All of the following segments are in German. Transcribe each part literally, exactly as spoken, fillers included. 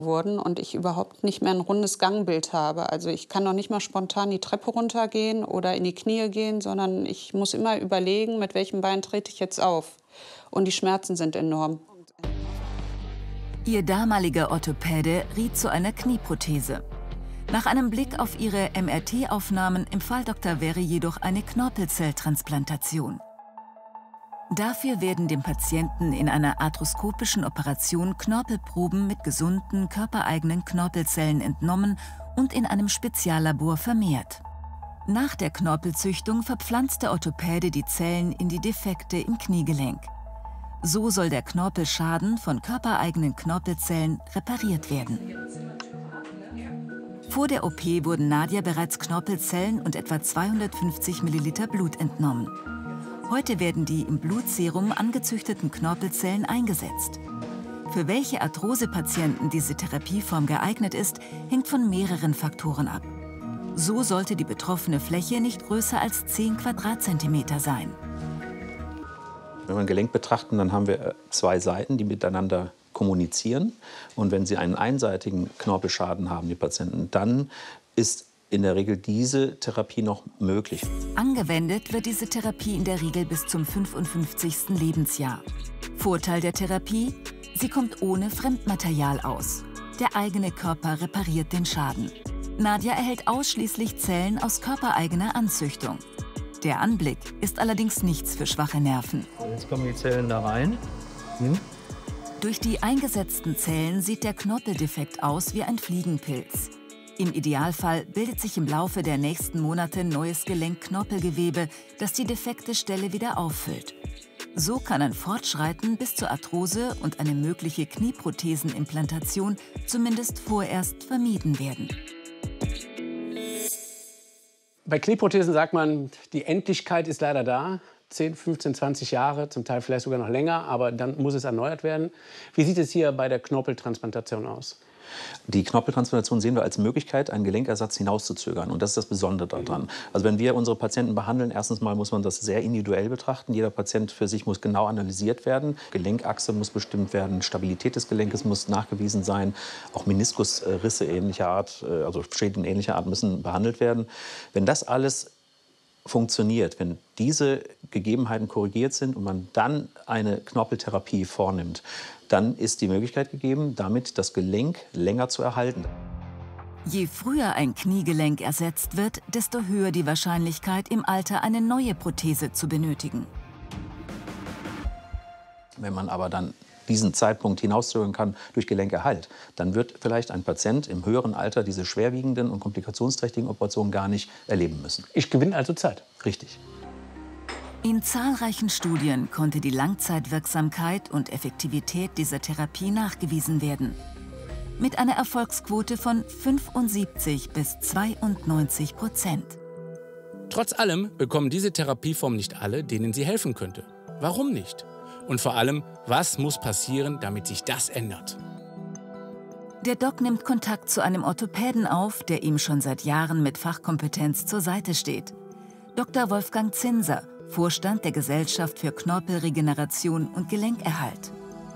wurden und ich überhaupt nicht mehr ein rundes Gangbild habe. Also ich kann noch nicht mal spontan die Treppe runtergehen oder in die Knie gehen, sondern ich muss immer überlegen, mit welchem Bein trete ich jetzt auf. Und die Schmerzen sind enorm. Ihr damaliger Orthopäde riet zu einer Knieprothese. Nach einem Blick auf ihre M R T-Aufnahmen empfahl Doktor Werre jedoch eine Knorpelzelltransplantation. Dafür werden dem Patienten in einer arthroskopischen Operation Knorpelproben mit gesunden, körpereigenen Knorpelzellen entnommen und in einem Speziallabor vermehrt. Nach der Knorpelzüchtung verpflanzt der Orthopäde die Zellen in die Defekte im Kniegelenk. So soll der Knorpelschaden von körpereigenen Knorpelzellen repariert werden. Vor der O P wurden Nadja bereits Knorpelzellen und etwa zweihundertfünfzig Milliliter Blut entnommen. Heute werden die im Blutserum angezüchteten Knorpelzellen eingesetzt. Für welche Arthrosepatienten diese Therapieform geeignet ist, hängt von mehreren Faktoren ab. So sollte die betroffene Fläche nicht größer als zehn Quadratzentimeter sein. Wenn wir ein Gelenk betrachten, dann haben wir zwei Seiten, die miteinander kommunizieren. Und wenn Sie einen einseitigen Knorpelschaden haben, die Patienten, dann ist in der Regel diese Therapie noch möglich. Angewendet wird diese Therapie in der Regel bis zum fünfundfünfzigsten Lebensjahr. Vorteil der Therapie: Sie kommt ohne Fremdmaterial aus. Der eigene Körper repariert den Schaden. Nadja erhält ausschließlich Zellen aus körpereigener Anzüchtung. Der Anblick ist allerdings nichts für schwache Nerven. Jetzt kommen die Zellen da rein. Hm? Durch die eingesetzten Zellen sieht der Knorpeldefekt aus wie ein Fliegenpilz. Im Idealfall bildet sich im Laufe der nächsten Monate neues Gelenkknorpelgewebe, das die defekte Stelle wieder auffüllt. So kann ein Fortschreiten bis zur Arthrose und eine mögliche Knieprothesenimplantation zumindest vorerst vermieden werden. Bei Knieprothesen sagt man, die Endlichkeit ist leider da. zehn, fünfzehn, zwanzig Jahre, zum Teil vielleicht sogar noch länger, aber dann muss es erneuert werden. Wie sieht es hier bei der Knorpeltransplantation aus? Die Knorpeltransplantation sehen wir als Möglichkeit, einen Gelenkersatz hinauszuzögern. Und das ist das Besondere daran. Also wenn wir unsere Patienten behandeln, erstens mal muss man das sehr individuell betrachten. Jeder Patient für sich muss genau analysiert werden. Gelenkachse muss bestimmt werden, Stabilität des Gelenkes muss nachgewiesen sein. Auch Meniskusrisse ähnlicher Art, also Schäden ähnlicher Art müssen behandelt werden. Wenn das alles funktioniert, wenn diese Gegebenheiten korrigiert sind und man dann eine Knorpeltherapie vornimmt, dann ist die Möglichkeit gegeben, damit das Gelenk länger zu erhalten. Je früher ein Kniegelenk ersetzt wird, desto höher die Wahrscheinlichkeit, im Alter eine neue Prothese zu benötigen. Wenn man aber dann diesen Zeitpunkt hinauszögern kann durch Gelenkerhalt, dann wird vielleicht ein Patient im höheren Alter diese schwerwiegenden und komplikationsträchtigen Operationen gar nicht erleben müssen. Ich gewinne also Zeit. Richtig. In zahlreichen Studien konnte die Langzeitwirksamkeit und Effektivität dieser Therapie nachgewiesen werden. Mit einer Erfolgsquote von fünfundsiebzig bis zweiundneunzig Prozent. Trotz allem bekommen diese Therapieform nicht alle, denen sie helfen könnte. Warum nicht? Und vor allem, was muss passieren, damit sich das ändert? Der Doc nimmt Kontakt zu einem Orthopäden auf, der ihm schon seit Jahren mit Fachkompetenz zur Seite steht. Doktor Wolfgang Zinser, Vorstand der Gesellschaft für Knorpelregeneration und Gelenkerhalt.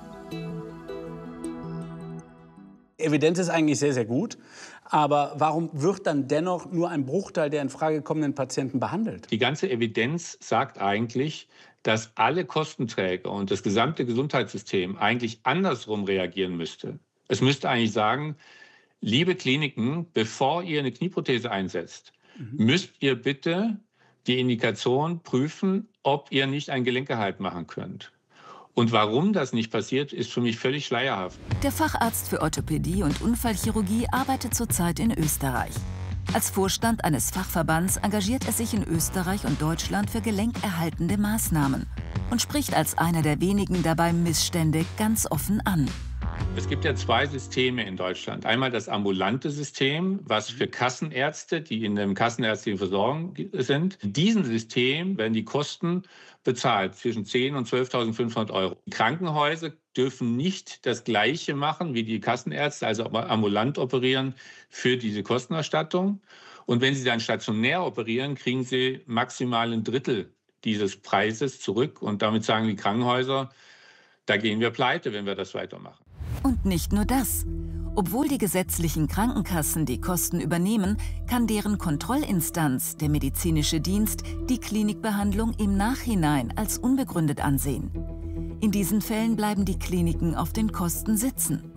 Evidenz ist eigentlich sehr, sehr gut. Aber warum wird dann dennoch nur ein Bruchteil der in Frage kommenden Patienten behandelt? Die ganze Evidenz sagt eigentlich, dass alle Kostenträger und das gesamte Gesundheitssystem eigentlich andersrum reagieren müsste. Es müsste eigentlich sagen, liebe Kliniken, bevor ihr eine Knieprothese einsetzt, mhm. müsst ihr bitte die Indikation prüfen, ob ihr nicht einen Gelenkerhalt machen könnt. Und warum das nicht passiert, ist für mich völlig schleierhaft. Der Facharzt für Orthopädie und Unfallchirurgie arbeitet zurzeit in Österreich. Als Vorstand eines Fachverbands engagiert er sich in Österreich und Deutschland für gelenkerhaltende Maßnahmen und spricht als einer der wenigen dabei Missstände ganz offen an. Es gibt ja zwei Systeme in Deutschland. Einmal das ambulante System, was für Kassenärzte, die in der kassenärztlichen Versorgung sind. In diesem System werden die Kosten bezahlt zwischen zehntausend und zwölftausendfünfhundert Euro. Die Krankenhäuser dürfen nicht das Gleiche machen wie die Kassenärzte, also ambulant operieren für diese Kostenerstattung. Und wenn sie dann stationär operieren, kriegen sie maximal ein Drittel dieses Preises zurück. Und damit sagen die Krankenhäuser, da gehen wir pleite, wenn wir das weitermachen. Und nicht nur das. Obwohl die gesetzlichen Krankenkassen die Kosten übernehmen, kann deren Kontrollinstanz, der medizinische Dienst, die Klinikbehandlung im Nachhinein als unbegründet ansehen. In diesen Fällen bleiben die Kliniken auf den Kosten sitzen.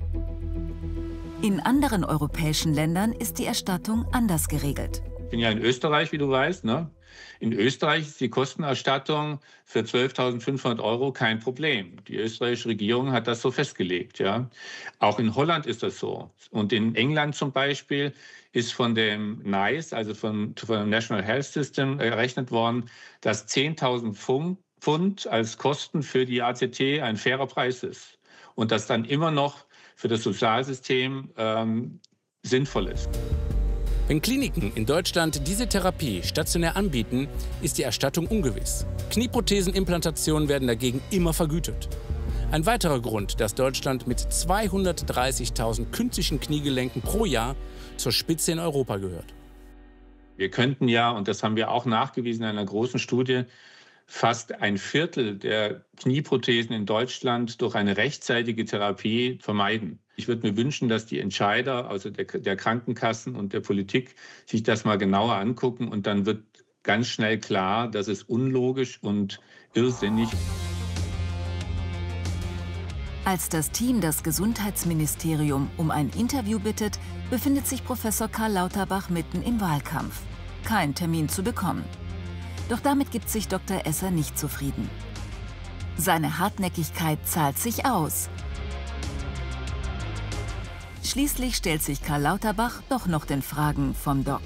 In anderen europäischen Ländern ist die Erstattung anders geregelt. Ich bin ja in Österreich, wie du weißt, ne? In Österreich ist die Kostenerstattung für zwölftausendfünfhundert Euro kein Problem. Die österreichische Regierung hat das so festgelegt. Ja. Auch in Holland ist das so. Und in England zum Beispiel ist von dem NICE, also von, von dem National Health System, errechnet worden, dass zehntausend Pfund als Kosten für die A Z T ein fairer Preis ist. Und das dann immer noch für das Sozialsystem ähm, sinnvoll ist. Wenn Kliniken in Deutschland diese Therapie stationär anbieten, ist die Erstattung ungewiss. Knieprothesenimplantationen werden dagegen immer vergütet. Ein weiterer Grund, dass Deutschland mit zweihundertdreißigtausend künstlichen Kniegelenken pro Jahr zur Spitze in Europa gehört. Wir könnten ja, und das haben wir auch nachgewiesen in einer großen Studie, fast ein Viertel der Knieprothesen in Deutschland durch eine rechtzeitige Therapie vermeiden. Ich würde mir wünschen, dass die Entscheider, also der, der Krankenkassen und der Politik, sich das mal genauer angucken und dann wird ganz schnell klar, dass es unlogisch und irrsinnig ist. Als das Team das Gesundheitsministerium um ein Interview bittet, befindet sich Professor Karl Lauterbach mitten im Wahlkampf. Kein Termin zu bekommen. Doch damit gibt sich Doktor Esser nicht zufrieden. Seine Hartnäckigkeit zahlt sich aus. Schließlich stellt sich Karl Lauterbach doch noch den Fragen vom Doc.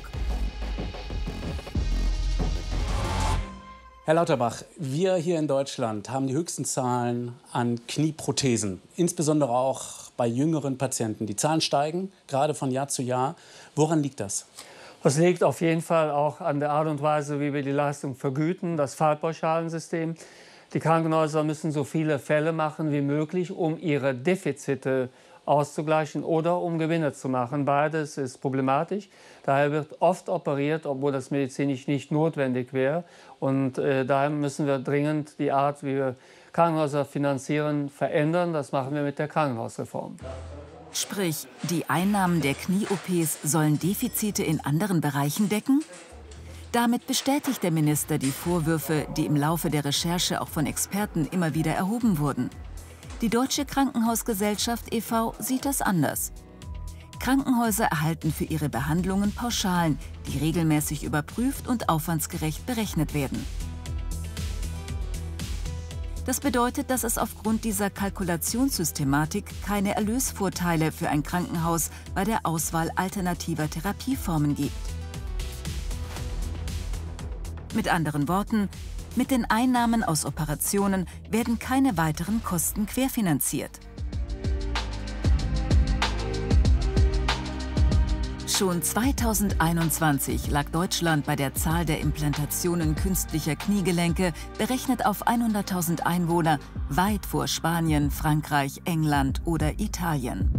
Herr Lauterbach, wir hier in Deutschland haben die höchsten Zahlen an Knieprothesen, insbesondere auch bei jüngeren Patienten. Die Zahlen steigen, gerade von Jahr zu Jahr. Woran liegt das? Das liegt auf jeden Fall auch an der Art und Weise, wie wir die Leistung vergüten, das Fallpauschalensystem. Die Krankenhäuser müssen so viele Fälle machen wie möglich, um ihre Defizite auszugleichen oder um Gewinne zu machen. Beides ist problematisch. Daher wird oft operiert, obwohl das medizinisch nicht notwendig wäre. Und äh, daher müssen wir dringend die Art, wie wir Krankenhäuser finanzieren, verändern. Das machen wir mit der Krankenhausreform. Sprich, die Einnahmen der Knie-O Ps sollen Defizite in anderen Bereichen decken? Damit bestätigt der Minister die Vorwürfe, die im Laufe der Recherche auch von Experten immer wieder erhoben wurden. Die Deutsche Krankenhausgesellschaft e V sieht das anders. Krankenhäuser erhalten für ihre Behandlungen Pauschalen, die regelmäßig überprüft und aufwandsgerecht berechnet werden. Das bedeutet, dass es aufgrund dieser Kalkulationssystematik keine Erlösvorteile für ein Krankenhaus bei der Auswahl alternativer Therapieformen gibt. Mit anderen Worten, mit den Einnahmen aus Operationen werden keine weiteren Kosten querfinanziert. Schon zweitausendeinundzwanzig lag Deutschland bei der Zahl der Implantationen künstlicher Kniegelenke, berechnet auf hunderttausend Einwohner, weit vor Spanien, Frankreich, England oder Italien.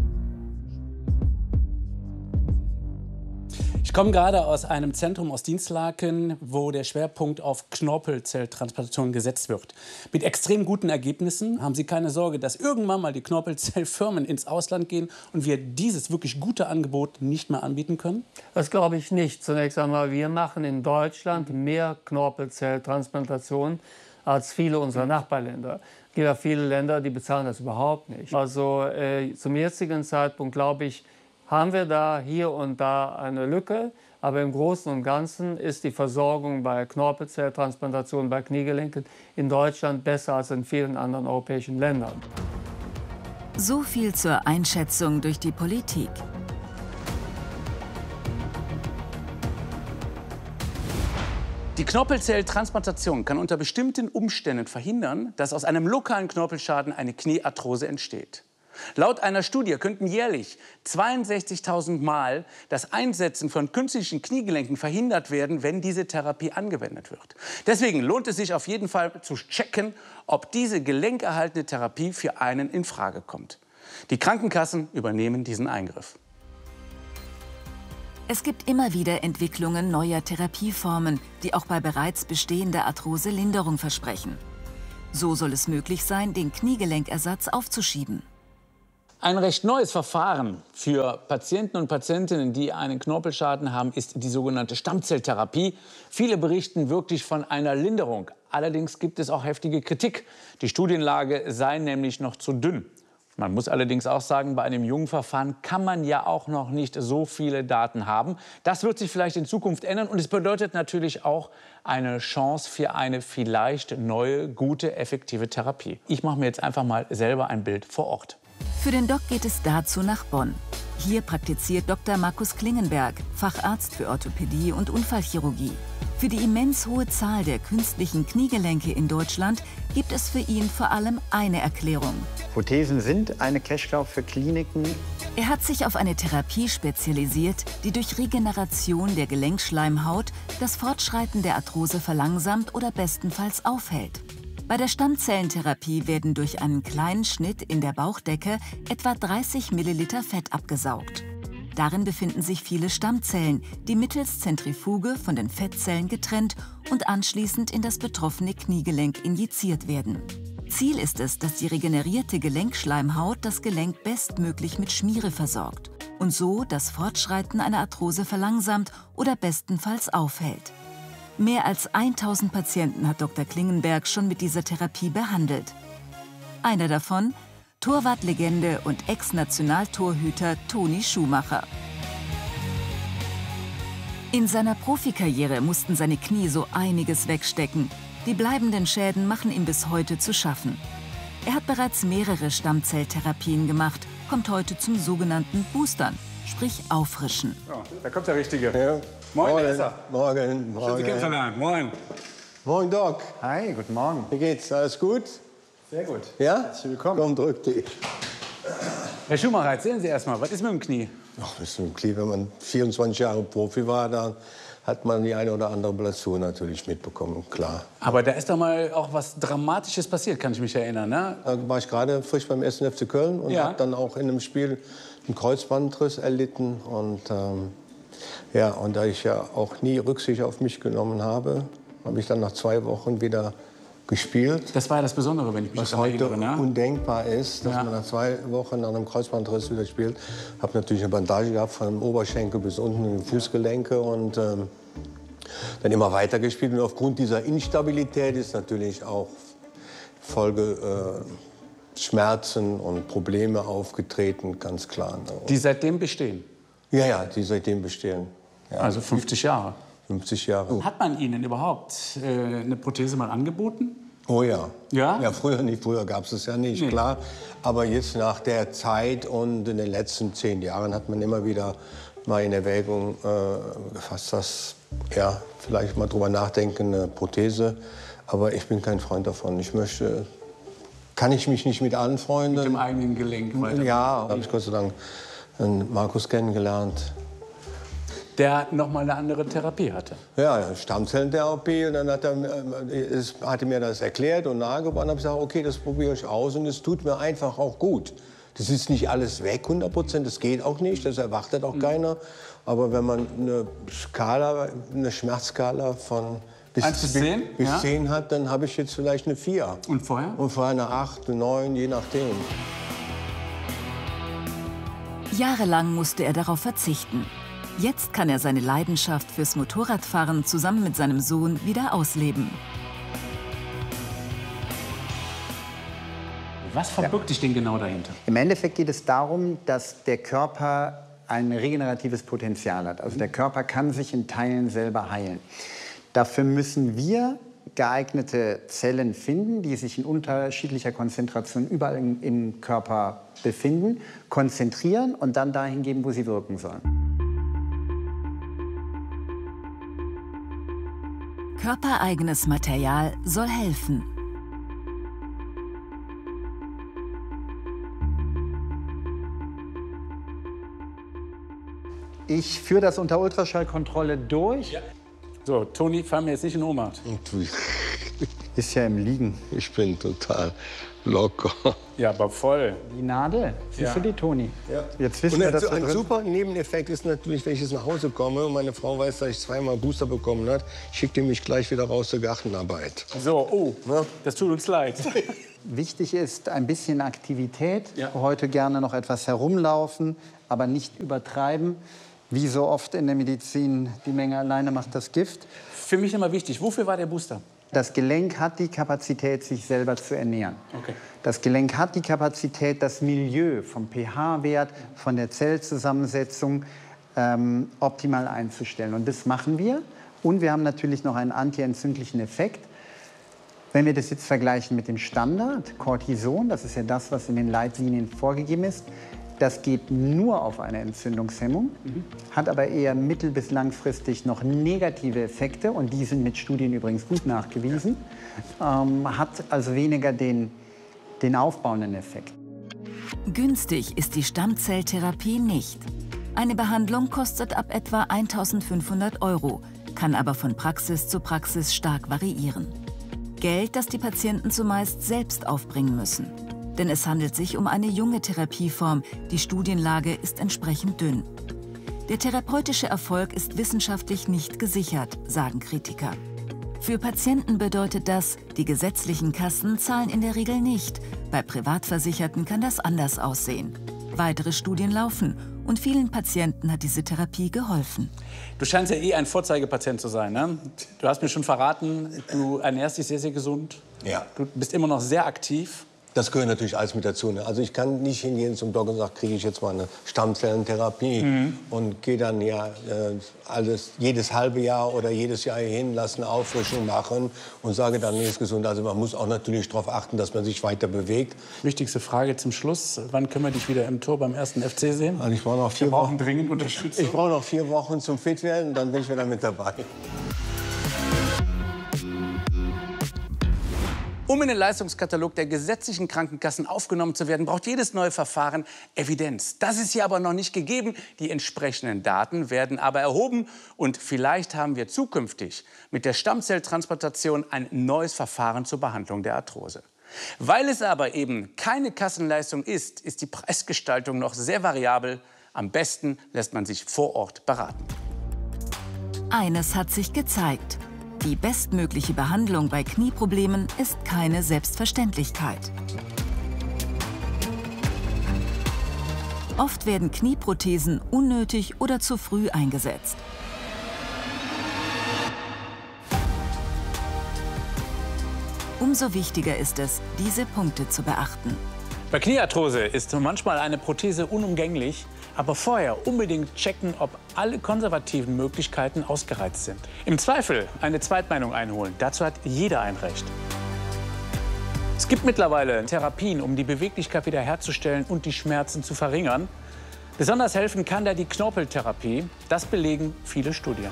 Ich komme gerade aus einem Zentrum aus Dinslaken, wo der Schwerpunkt auf Knorpelzelltransplantation gesetzt wird. Mit extrem guten Ergebnissen. Haben Sie keine Sorge, dass irgendwann mal die Knorpelzellfirmen ins Ausland gehen und wir dieses wirklich gute Angebot nicht mehr anbieten können? Das glaube ich nicht. Zunächst einmal, wir machen in Deutschland mehr Knorpelzelltransplantationen als viele unserer Nachbarländer. Es gibt ja viele Länder, die bezahlen das überhaupt nicht. Also äh, zum jetzigen Zeitpunkt, glaube ich, haben wir da hier und da eine Lücke. Aber im Großen und Ganzen ist die Versorgung bei Knorpelzelltransplantationen, bei Kniegelenken in Deutschland besser als in vielen anderen europäischen Ländern. So viel zur Einschätzung durch die Politik. Die Knorpelzelltransplantation kann unter bestimmten Umständen verhindern, dass aus einem lokalen Knorpelschaden eine Kniearthrose entsteht. Laut einer Studie könnten jährlich zweiundsechzigtausend Mal das Einsetzen von künstlichen Kniegelenken verhindert werden, wenn diese Therapie angewendet wird. Deswegen lohnt es sich auf jeden Fall zu checken, ob diese gelenkerhaltende Therapie für einen in Frage kommt. Die Krankenkassen übernehmen diesen Eingriff. Es gibt immer wieder Entwicklungen neuer Therapieformen, die auch bei bereits bestehender Arthrose Linderung versprechen. So soll es möglich sein, den Kniegelenkersatz aufzuschieben. Ein recht neues Verfahren für Patienten und Patientinnen, die einen Knorpelschaden haben, ist die sogenannte Stammzelltherapie. Viele berichten wirklich von einer Linderung. Allerdings gibt es auch heftige Kritik. Die Studienlage sei nämlich noch zu dünn. Man muss allerdings auch sagen, bei einem jungen Verfahren kann man ja auch noch nicht so viele Daten haben. Das wird sich vielleicht in Zukunft ändern. Und es bedeutet natürlich auch eine Chance für eine vielleicht neue, gute, effektive Therapie. Ich mache mir jetzt einfach mal selber ein Bild vor Ort. Für den Doc geht es dazu nach Bonn. Hier praktiziert Doktor Markus Klingenberg, Facharzt für Orthopädie und Unfallchirurgie. Für die immens hohe Zahl der künstlichen Kniegelenke in Deutschland gibt es für ihn vor allem eine Erklärung. Prothesen sind eine Cash-Cow für Kliniken. Er hat sich auf eine Therapie spezialisiert, die durch Regeneration der Gelenkschleimhaut das Fortschreiten der Arthrose verlangsamt oder bestenfalls aufhält. Bei der Stammzellentherapie werden durch einen kleinen Schnitt in der Bauchdecke etwa dreißig Milliliter Fett abgesaugt. Darin befinden sich viele Stammzellen, die mittels Zentrifuge von den Fettzellen getrennt und anschließend in das betroffene Kniegelenk injiziert werden. Ziel ist es, dass die regenerierte Gelenkschleimhaut das Gelenk bestmöglich mit Schmiere versorgt und so das Fortschreiten einer Arthrose verlangsamt oder bestenfalls aufhält. Mehr als tausend Patienten hat Doktor Klingenberg schon mit dieser Therapie behandelt. Einer davon, Torwartlegende und Ex-Nationaltorhüter Toni Schumacher. In seiner Profikarriere mussten seine Knie so einiges wegstecken. Die bleibenden Schäden machen ihm bis heute zu schaffen. Er hat bereits mehrere Stammzelltherapien gemacht, kommt heute zum sogenannten Boostern, sprich Auffrischen. Ja, da kommt der Richtige. Ja. Moin, Morgen, Esser. morgen, morgen. Moin. Morgen, Doc. Hi, guten Morgen. Wie geht's? Alles gut? Sehr gut. Ja? Herzlich willkommen. Komm, drück dich. Herr Schumacher, erzählen Sie erst mal, was ist mit dem Knie? Ach, das ist ein Knie, wenn man vierundzwanzig Jahre Profi war, dann hat man die eine oder andere Blessur natürlich mitbekommen, klar. Aber da ist doch mal auch was Dramatisches passiert, kann ich mich erinnern, ne? Da war ich gerade frisch beim ersten F C Köln und Ja. habe dann auch in einem Spiel einen Kreuzbandriss erlitten. Und, ähm, ja, und da ich ja auch nie Rücksicht auf mich genommen habe, habe ich dann nach zwei Wochen wieder gespielt. Das war ja das Besondere, wenn ich mich Was daran heute erinnere, ne? undenkbar ist, dass Ja. man nach zwei Wochen nach einem Kreuzbandriss wieder spielt. Ich habe natürlich eine Bandage gehabt von dem Oberschenkel bis unten in die Fußgelenke und ähm, dann immer weiter gespielt. Und aufgrund dieser Instabilität ist natürlich auch Folge äh, Schmerzen und Probleme aufgetreten, ganz klar. Die seitdem bestehen, Ja, ja, die seitdem bestehen. Ja, also fünfzig Jahre. fünfzig Jahre. Hat man Ihnen überhaupt äh, eine Prothese mal angeboten? Oh ja. Ja? Ja, früher nicht. Früher gab es es ja nicht, Nee. klar. Aber jetzt nach der Zeit und in den letzten zehn Jahren hat man immer wieder mal in Erwägung äh, gefasst, dass ja, vielleicht mal drüber nachdenken, eine Prothese. Aber ich bin kein Freund davon. Ich möchte, kann ich mich nicht mit anfreunden. Mit dem eigenen Gelenk weiter. Ja, habe ich Gott sei Dank einen Markus kennengelernt. Der noch mal eine andere Therapie hatte. Ja, Stammzellentherapie. Und dann hat er, äh, es, hat er mir das erklärt und nahegebracht. Und habe gesagt, okay, das probiere ich aus und es tut mir einfach auch gut. Das ist nicht alles weg, hundert Prozent, das geht auch nicht, das erwartet auch mhm. keiner. Aber wenn man eine Skala, eine Schmerzskala von bis, eins bis zehn, bis ja? zehn hat, dann habe ich jetzt vielleicht eine vier. Und vorher? Und vorher eine acht, eine neun, je nachdem. Jahrelang musste er darauf verzichten. Jetzt kann er seine Leidenschaft fürs Motorradfahren zusammen mit seinem Sohn wieder ausleben. Was verbirgt sich denn genau dahinter? Im Endeffekt geht es darum, dass der Körper ein regeneratives Potenzial hat. Also der Körper kann sich in Teilen selber heilen. Dafür müssen wir geeignete Zellen finden, die sich in unterschiedlicher Konzentration überall im, im Körper befinden, konzentrieren und dann dahin geben, wo sie wirken sollen. Körpereigenes Material soll helfen. Ich führe das unter Ultraschallkontrolle durch. Ja. So, Toni, fahr mir jetzt nicht in Ohnmacht. Ist ja im Liegen. Ich bin total locker. Ja, aber voll. Die Nadel, siehst Ja. du die, Toni? Ja. Jetzt wissen Und wir, ein, dass da ein drin... super Nebeneffekt ist natürlich, wenn ich jetzt nach Hause komme und meine Frau weiß, dass ich zweimal Booster bekommen habe, schickt die mich gleich wieder raus zur Gartenarbeit. So, oh, Ja. das tut uns leid. Wichtig ist ein bisschen Aktivität, Ja. heute gerne noch etwas herumlaufen, aber nicht übertreiben. Wie so oft in der Medizin, die Menge alleine macht das Gift. Für mich immer wichtig, wofür war der Booster? Das Gelenk hat die Kapazität, sich selber zu ernähren. Okay. Das Gelenk hat die Kapazität, das Milieu vom pH-Wert, von der Zellzusammensetzung ähm, optimal einzustellen. Und das machen wir. Und wir haben natürlich noch einen antientzündlichen Effekt. Wenn wir das jetzt vergleichen mit dem Standard, Cortison, das ist ja das, was in den Leitlinien vorgegeben ist, das geht nur auf eine Entzündungshemmung, mhm. hat aber eher mittel- bis langfristig noch negative Effekte, und die sind mit Studien übrigens gut nachgewiesen, ähm, hat also weniger den, den aufbauenden Effekt. Günstig ist die Stammzelltherapie nicht. Eine Behandlung kostet ab etwa eintausendfünfhundert Euro, kann aber von Praxis zu Praxis stark variieren. Geld, das die Patienten zumeist selbst aufbringen müssen. Denn es handelt sich um eine junge Therapieform, die Studienlage ist entsprechend dünn. Der therapeutische Erfolg ist wissenschaftlich nicht gesichert, sagen Kritiker. Für Patienten bedeutet das, die gesetzlichen Kassen zahlen in der Regel nicht. Bei Privatversicherten kann das anders aussehen. Weitere Studien laufen und vielen Patienten hat diese Therapie geholfen. Du scheinst ja eh ein Vorzeigepatient zu sein, ne? Du hast mir schon verraten, du ernährst dich sehr, sehr gesund. Ja. Du bist immer noch sehr aktiv. Das gehört natürlich alles mit dazu. Ne? Also ich kann nicht hingehen zum Doktor und sagen, kriege ich jetzt mal eine Stammzellentherapie mhm. und gehe dann ja äh, alles jedes halbe Jahr oder jedes Jahr hin, lasse eine Auffrischung machen und sage dann, nee, ist gesund. Also man muss auch natürlich darauf achten, dass man sich weiter bewegt. Wichtigste Frage zum Schluss: Wann können wir dich wieder im Tor beim ersten F C sehen? Also ich brauche noch vier wir brauchen Wochen. dringend Unterstützung. Ich brauche noch vier Wochen zum fit werden und dann bin ich wieder mit dabei. Um in den Leistungskatalog der gesetzlichen Krankenkassen aufgenommen zu werden, braucht jedes neue Verfahren Evidenz. Das ist hier aber noch nicht gegeben. Die entsprechenden Daten werden aber erhoben. Und vielleicht haben wir zukünftig mit der Stammzelltransplantation ein neues Verfahren zur Behandlung der Arthrose. Weil es aber eben keine Kassenleistung ist, ist die Preisgestaltung noch sehr variabel. Am besten lässt man sich vor Ort beraten. Eines hat sich gezeigt. Die bestmögliche Behandlung bei Knieproblemen ist keine Selbstverständlichkeit. Oft werden Knieprothesen unnötig oder zu früh eingesetzt. Umso wichtiger ist es, diese Punkte zu beachten. Bei Kniearthrose ist manchmal eine Prothese unumgänglich, aber vorher unbedingt checken, ob alle konservativen Möglichkeiten ausgereizt sind. Im Zweifel eine Zweitmeinung einholen. Dazu hat jeder ein Recht. Es gibt mittlerweile Therapien, um die Beweglichkeit wiederherzustellen und die Schmerzen zu verringern. Besonders helfen kann da die Knorpeltherapie. Das belegen viele Studien.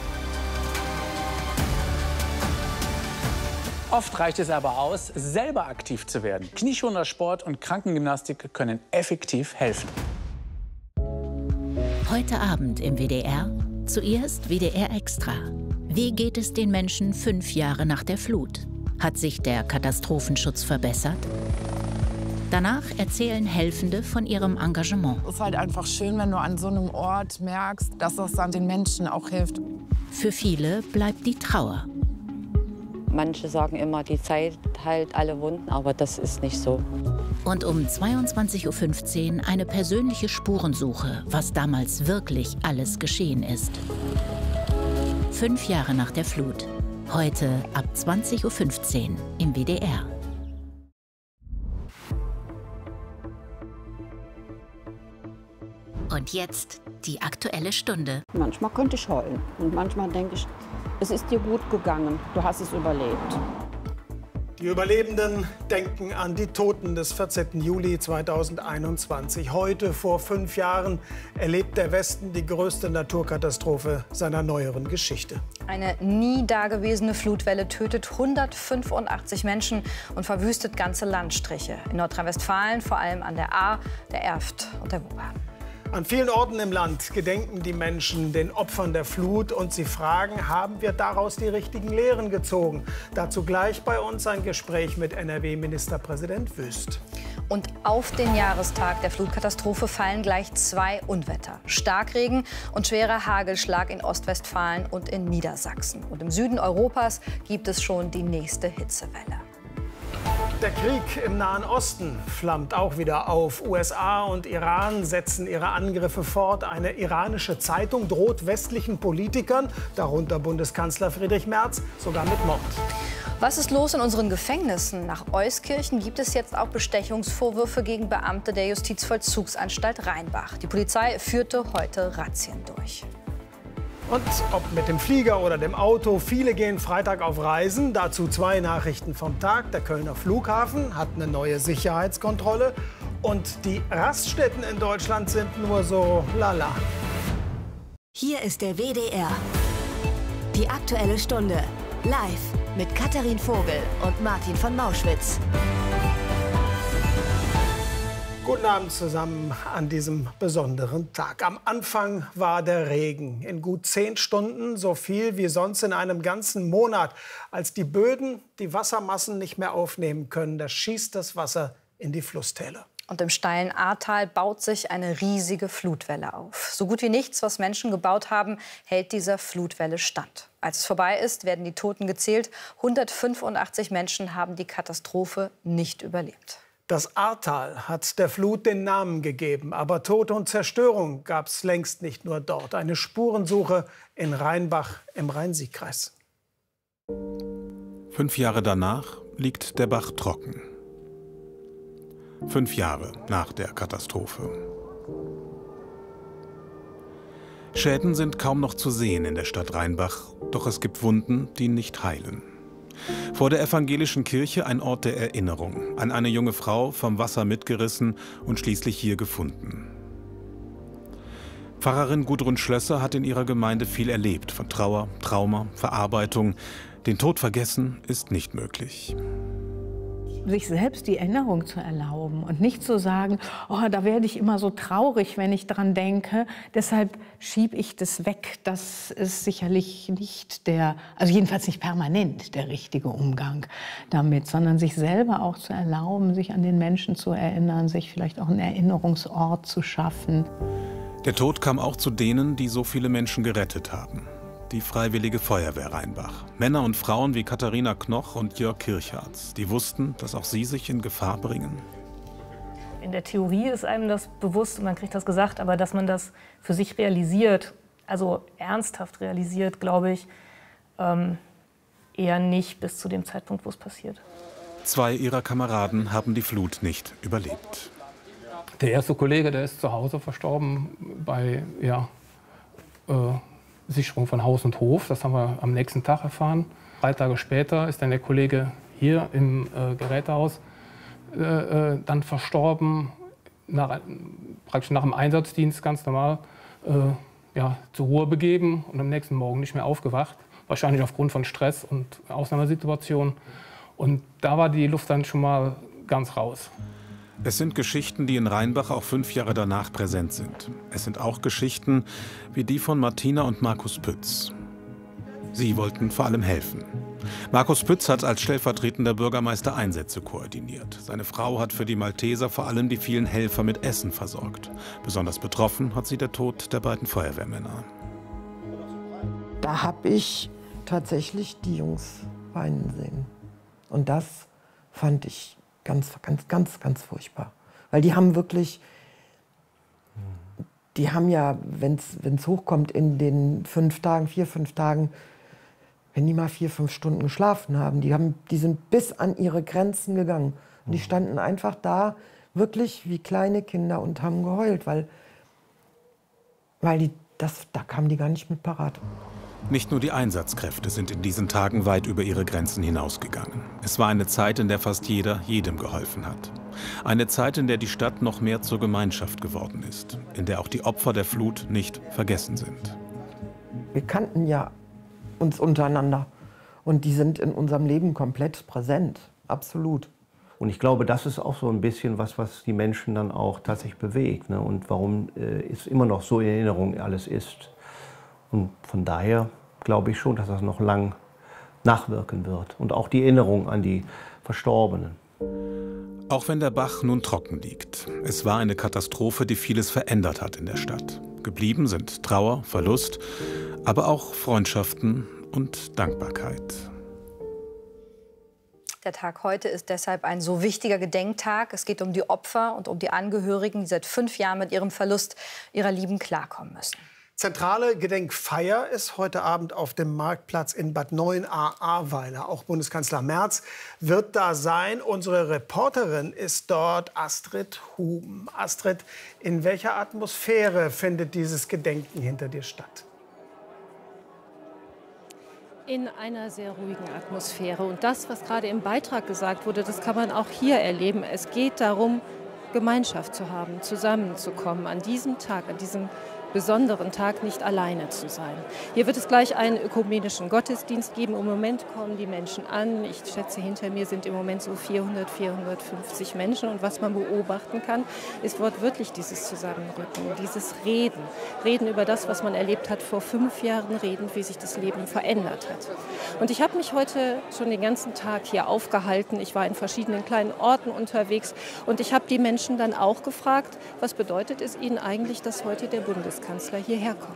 Oft reicht es aber aus, selber aktiv zu werden. Knieschonender Sport und Krankengymnastik können effektiv helfen. Heute Abend im W D R, zuerst W D R Extra. Wie geht es den Menschen fünf Jahre nach der Flut? Hat sich der Katastrophenschutz verbessert? Danach erzählen Helfende von ihrem Engagement. Es ist halt einfach schön, wenn du an so einem Ort merkst, dass das dann den Menschen auch hilft. Für viele bleibt die Trauer. Manche sagen immer, die Zeit heilt alle Wunden, aber das ist nicht so. Und um zweiundzwanzig Uhr fünfzehn eine persönliche Spurensuche, was damals wirklich alles geschehen ist. Fünf Jahre nach der Flut. Heute ab zwanzig Uhr fünfzehn im W D R. Und jetzt die Aktuelle Stunde. Manchmal könnte ich heulen und manchmal denke ich, es ist dir gut gegangen, du hast es überlebt. Die Überlebenden denken an die Toten des vierzehnten Juli zweitausendeinundzwanzig. Heute, vor fünf Jahren, erlebt der Westen die größte Naturkatastrophe seiner neueren Geschichte. Eine nie dagewesene Flutwelle tötet hundertfünfundachtzig Menschen und verwüstet ganze Landstriche. In Nordrhein-Westfalen vor allem an der Ahr, der Erft und der Wupper. An vielen Orten im Land gedenken die Menschen den Opfern der Flut und sie fragen, haben wir daraus die richtigen Lehren gezogen? Dazu gleich bei uns ein Gespräch mit N R W-Ministerpräsident Wüst. Und auf den Jahrestag der Flutkatastrophe fallen gleich zwei Unwetter. Starkregen und schwerer Hagelschlag in Ostwestfalen und in Niedersachsen. Und im Süden Europas gibt es schon die nächste Hitzewelle. Der Krieg im Nahen Osten flammt auch wieder auf. U S A und Iran setzen ihre Angriffe fort. Eine iranische Zeitung droht westlichen Politikern, darunter Bundeskanzler Friedrich Merz, sogar mit Mord. Was ist los in unseren Gefängnissen? Nach Euskirchen gibt es jetzt auch Bestechungsvorwürfe gegen Beamte der Justizvollzugsanstalt Rheinbach. Die Polizei führte heute Razzien durch. Und ob mit dem Flieger oder dem Auto, viele gehen Freitag auf Reisen. Dazu zwei Nachrichten vom Tag. Der Kölner Flughafen hat eine neue Sicherheitskontrolle. Und die Raststätten in Deutschland sind nur so lala. Hier ist der W D R. Die Aktuelle Stunde. Live mit Katharin Vogel und Martin von Mauschwitz. Guten Abend zusammen an diesem besonderen Tag. Am Anfang war der Regen. In gut zehn Stunden so viel wie sonst in einem ganzen Monat. Als die Böden die Wassermassen nicht mehr aufnehmen können, da schießt das Wasser in die Flusstäler. Und im steilen Ahrtal baut sich eine riesige Flutwelle auf. So gut wie nichts, was Menschen gebaut haben, hält dieser Flutwelle stand. Als es vorbei ist, werden die Toten gezählt. hundertfünfundachtzig Menschen haben die Katastrophe nicht überlebt. Das Ahrtal hat der Flut den Namen gegeben. Aber Tod und Zerstörung gab es längst nicht nur dort. Eine Spurensuche in Rheinbach im Rhein-Sieg-Kreis. Fünf Jahre danach liegt der Bach trocken. Fünf Jahre nach der Katastrophe. Schäden sind kaum noch zu sehen in der Stadt Rheinbach, doch es gibt Wunden, die nicht heilen. Vor der evangelischen Kirche ein Ort der Erinnerung, an eine junge Frau vom Wasser mitgerissen und schließlich hier gefunden. Pfarrerin Gudrun Schlösser hat in ihrer Gemeinde viel erlebt, von Trauer, Trauma, Verarbeitung. Den Tod vergessen ist nicht möglich. Sich selbst die Erinnerung zu erlauben und nicht zu sagen, oh, da werde ich immer so traurig, wenn ich dran denke, deshalb schiebe ich das weg. Das ist sicherlich nicht der, also jedenfalls nicht permanent der richtige Umgang damit, sondern sich selber auch zu erlauben, sich an den Menschen zu erinnern, sich vielleicht auch einen Erinnerungsort zu schaffen. Der Tod kam auch zu denen, die so viele Menschen gerettet haben. Die Freiwillige Feuerwehr Rheinbach. Männer und Frauen wie Katharina Knoch und Jörg Kirchhardt, die wussten, dass auch sie sich in Gefahr bringen. In der Theorie ist einem das bewusst und man kriegt das gesagt, aber dass man das für sich realisiert, also ernsthaft realisiert, glaube ich, ähm, eher nicht bis zu dem Zeitpunkt, wo es passiert. Zwei ihrer Kameraden haben die Flut nicht überlebt. Der erste Kollege, der ist zu Hause verstorben bei, ja, äh, Sicherung von Haus und Hof. Das haben wir am nächsten Tag erfahren. Drei Tage später ist dann der Kollege hier im äh, Gerätehaus äh, dann verstorben, nach, praktisch nach dem Einsatzdienst ganz normal äh, ja, zur Ruhe begeben und am nächsten Morgen nicht mehr aufgewacht. Wahrscheinlich aufgrund von Stress und Ausnahmesituationen. Und da war die Luft dann schon mal ganz raus. Es sind Geschichten, die in Rheinbach auch fünf Jahre danach präsent sind. Es sind auch Geschichten wie die von Martina und Markus Pütz. Sie wollten vor allem helfen. Markus Pütz hat als stellvertretender Bürgermeister Einsätze koordiniert. Seine Frau hat für die Malteser vor allem die vielen Helfer mit Essen versorgt. Besonders betroffen hat sie der Tod der beiden Feuerwehrmänner. Da habe ich tatsächlich die Jungs weinen sehen. Und das fand ich Ganz, ganz, ganz, ganz furchtbar. Weil die haben wirklich, die haben ja, wenn es hochkommt, in den fünf Tagen, vier, fünf Tagen, wenn die mal vier, fünf Stunden geschlafen haben, die, haben, die sind bis an ihre Grenzen gegangen. Und die standen einfach da, wirklich wie kleine Kinder und haben geheult, weil, weil die, das, da kamen die gar nicht mit parat. Nicht nur die Einsatzkräfte sind in diesen Tagen weit über ihre Grenzen hinausgegangen. Es war eine Zeit, in der fast jeder jedem geholfen hat. Eine Zeit, in der die Stadt noch mehr zur Gemeinschaft geworden ist. In der auch die Opfer der Flut nicht vergessen sind. Wir kannten ja uns untereinander. Und die sind in unserem Leben komplett präsent. Absolut. Und ich glaube, das ist auch so ein bisschen was, was die Menschen dann auch tatsächlich bewegt. Ne? Und warum äh, es immer noch so in Erinnerung alles ist. Und von daher glaube ich schon, dass das noch lang nachwirken wird. Und auch die Erinnerung an die Verstorbenen. Auch wenn der Bach nun trocken liegt. Es war eine Katastrophe, die vieles verändert hat in der Stadt. Geblieben sind Trauer, Verlust, aber auch Freundschaften und Dankbarkeit. Der Tag heute ist deshalb ein so wichtiger Gedenktag. Es geht um die Opfer und um die Angehörigen, die seit fünf Jahren mit ihrem Verlust ihrer Lieben klarkommen müssen. Zentrale Gedenkfeier ist heute Abend auf dem Marktplatz in Bad Neuenahr-Ahrweiler. Auch Bundeskanzler Merz wird da sein. Unsere Reporterin ist dort, Astrid Huben. Astrid, in welcher Atmosphäre findet dieses Gedenken hinter dir statt? In einer sehr ruhigen Atmosphäre. Und das, was gerade im Beitrag gesagt wurde, das kann man auch hier erleben. Es geht darum, Gemeinschaft zu haben, zusammenzukommen an diesem Tag, an diesem besonderen Tag nicht alleine zu sein. Hier wird es gleich einen ökumenischen Gottesdienst geben. Im Moment kommen die Menschen an. Ich schätze, hinter mir sind im Moment so vierhundert, vierhundertfünfzig Menschen. Und was man beobachten kann, ist wortwörtlich dieses Zusammenrücken, dieses Reden. Reden über das, was man erlebt hat vor fünf Jahren, reden, wie sich das Leben verändert hat. Und ich habe mich heute schon den ganzen Tag hier aufgehalten. Ich war in verschiedenen kleinen Orten unterwegs. Und ich habe die Menschen dann auch gefragt, was bedeutet es ihnen eigentlich, dass heute der Bundeskanzler Kanzler hierher kommt.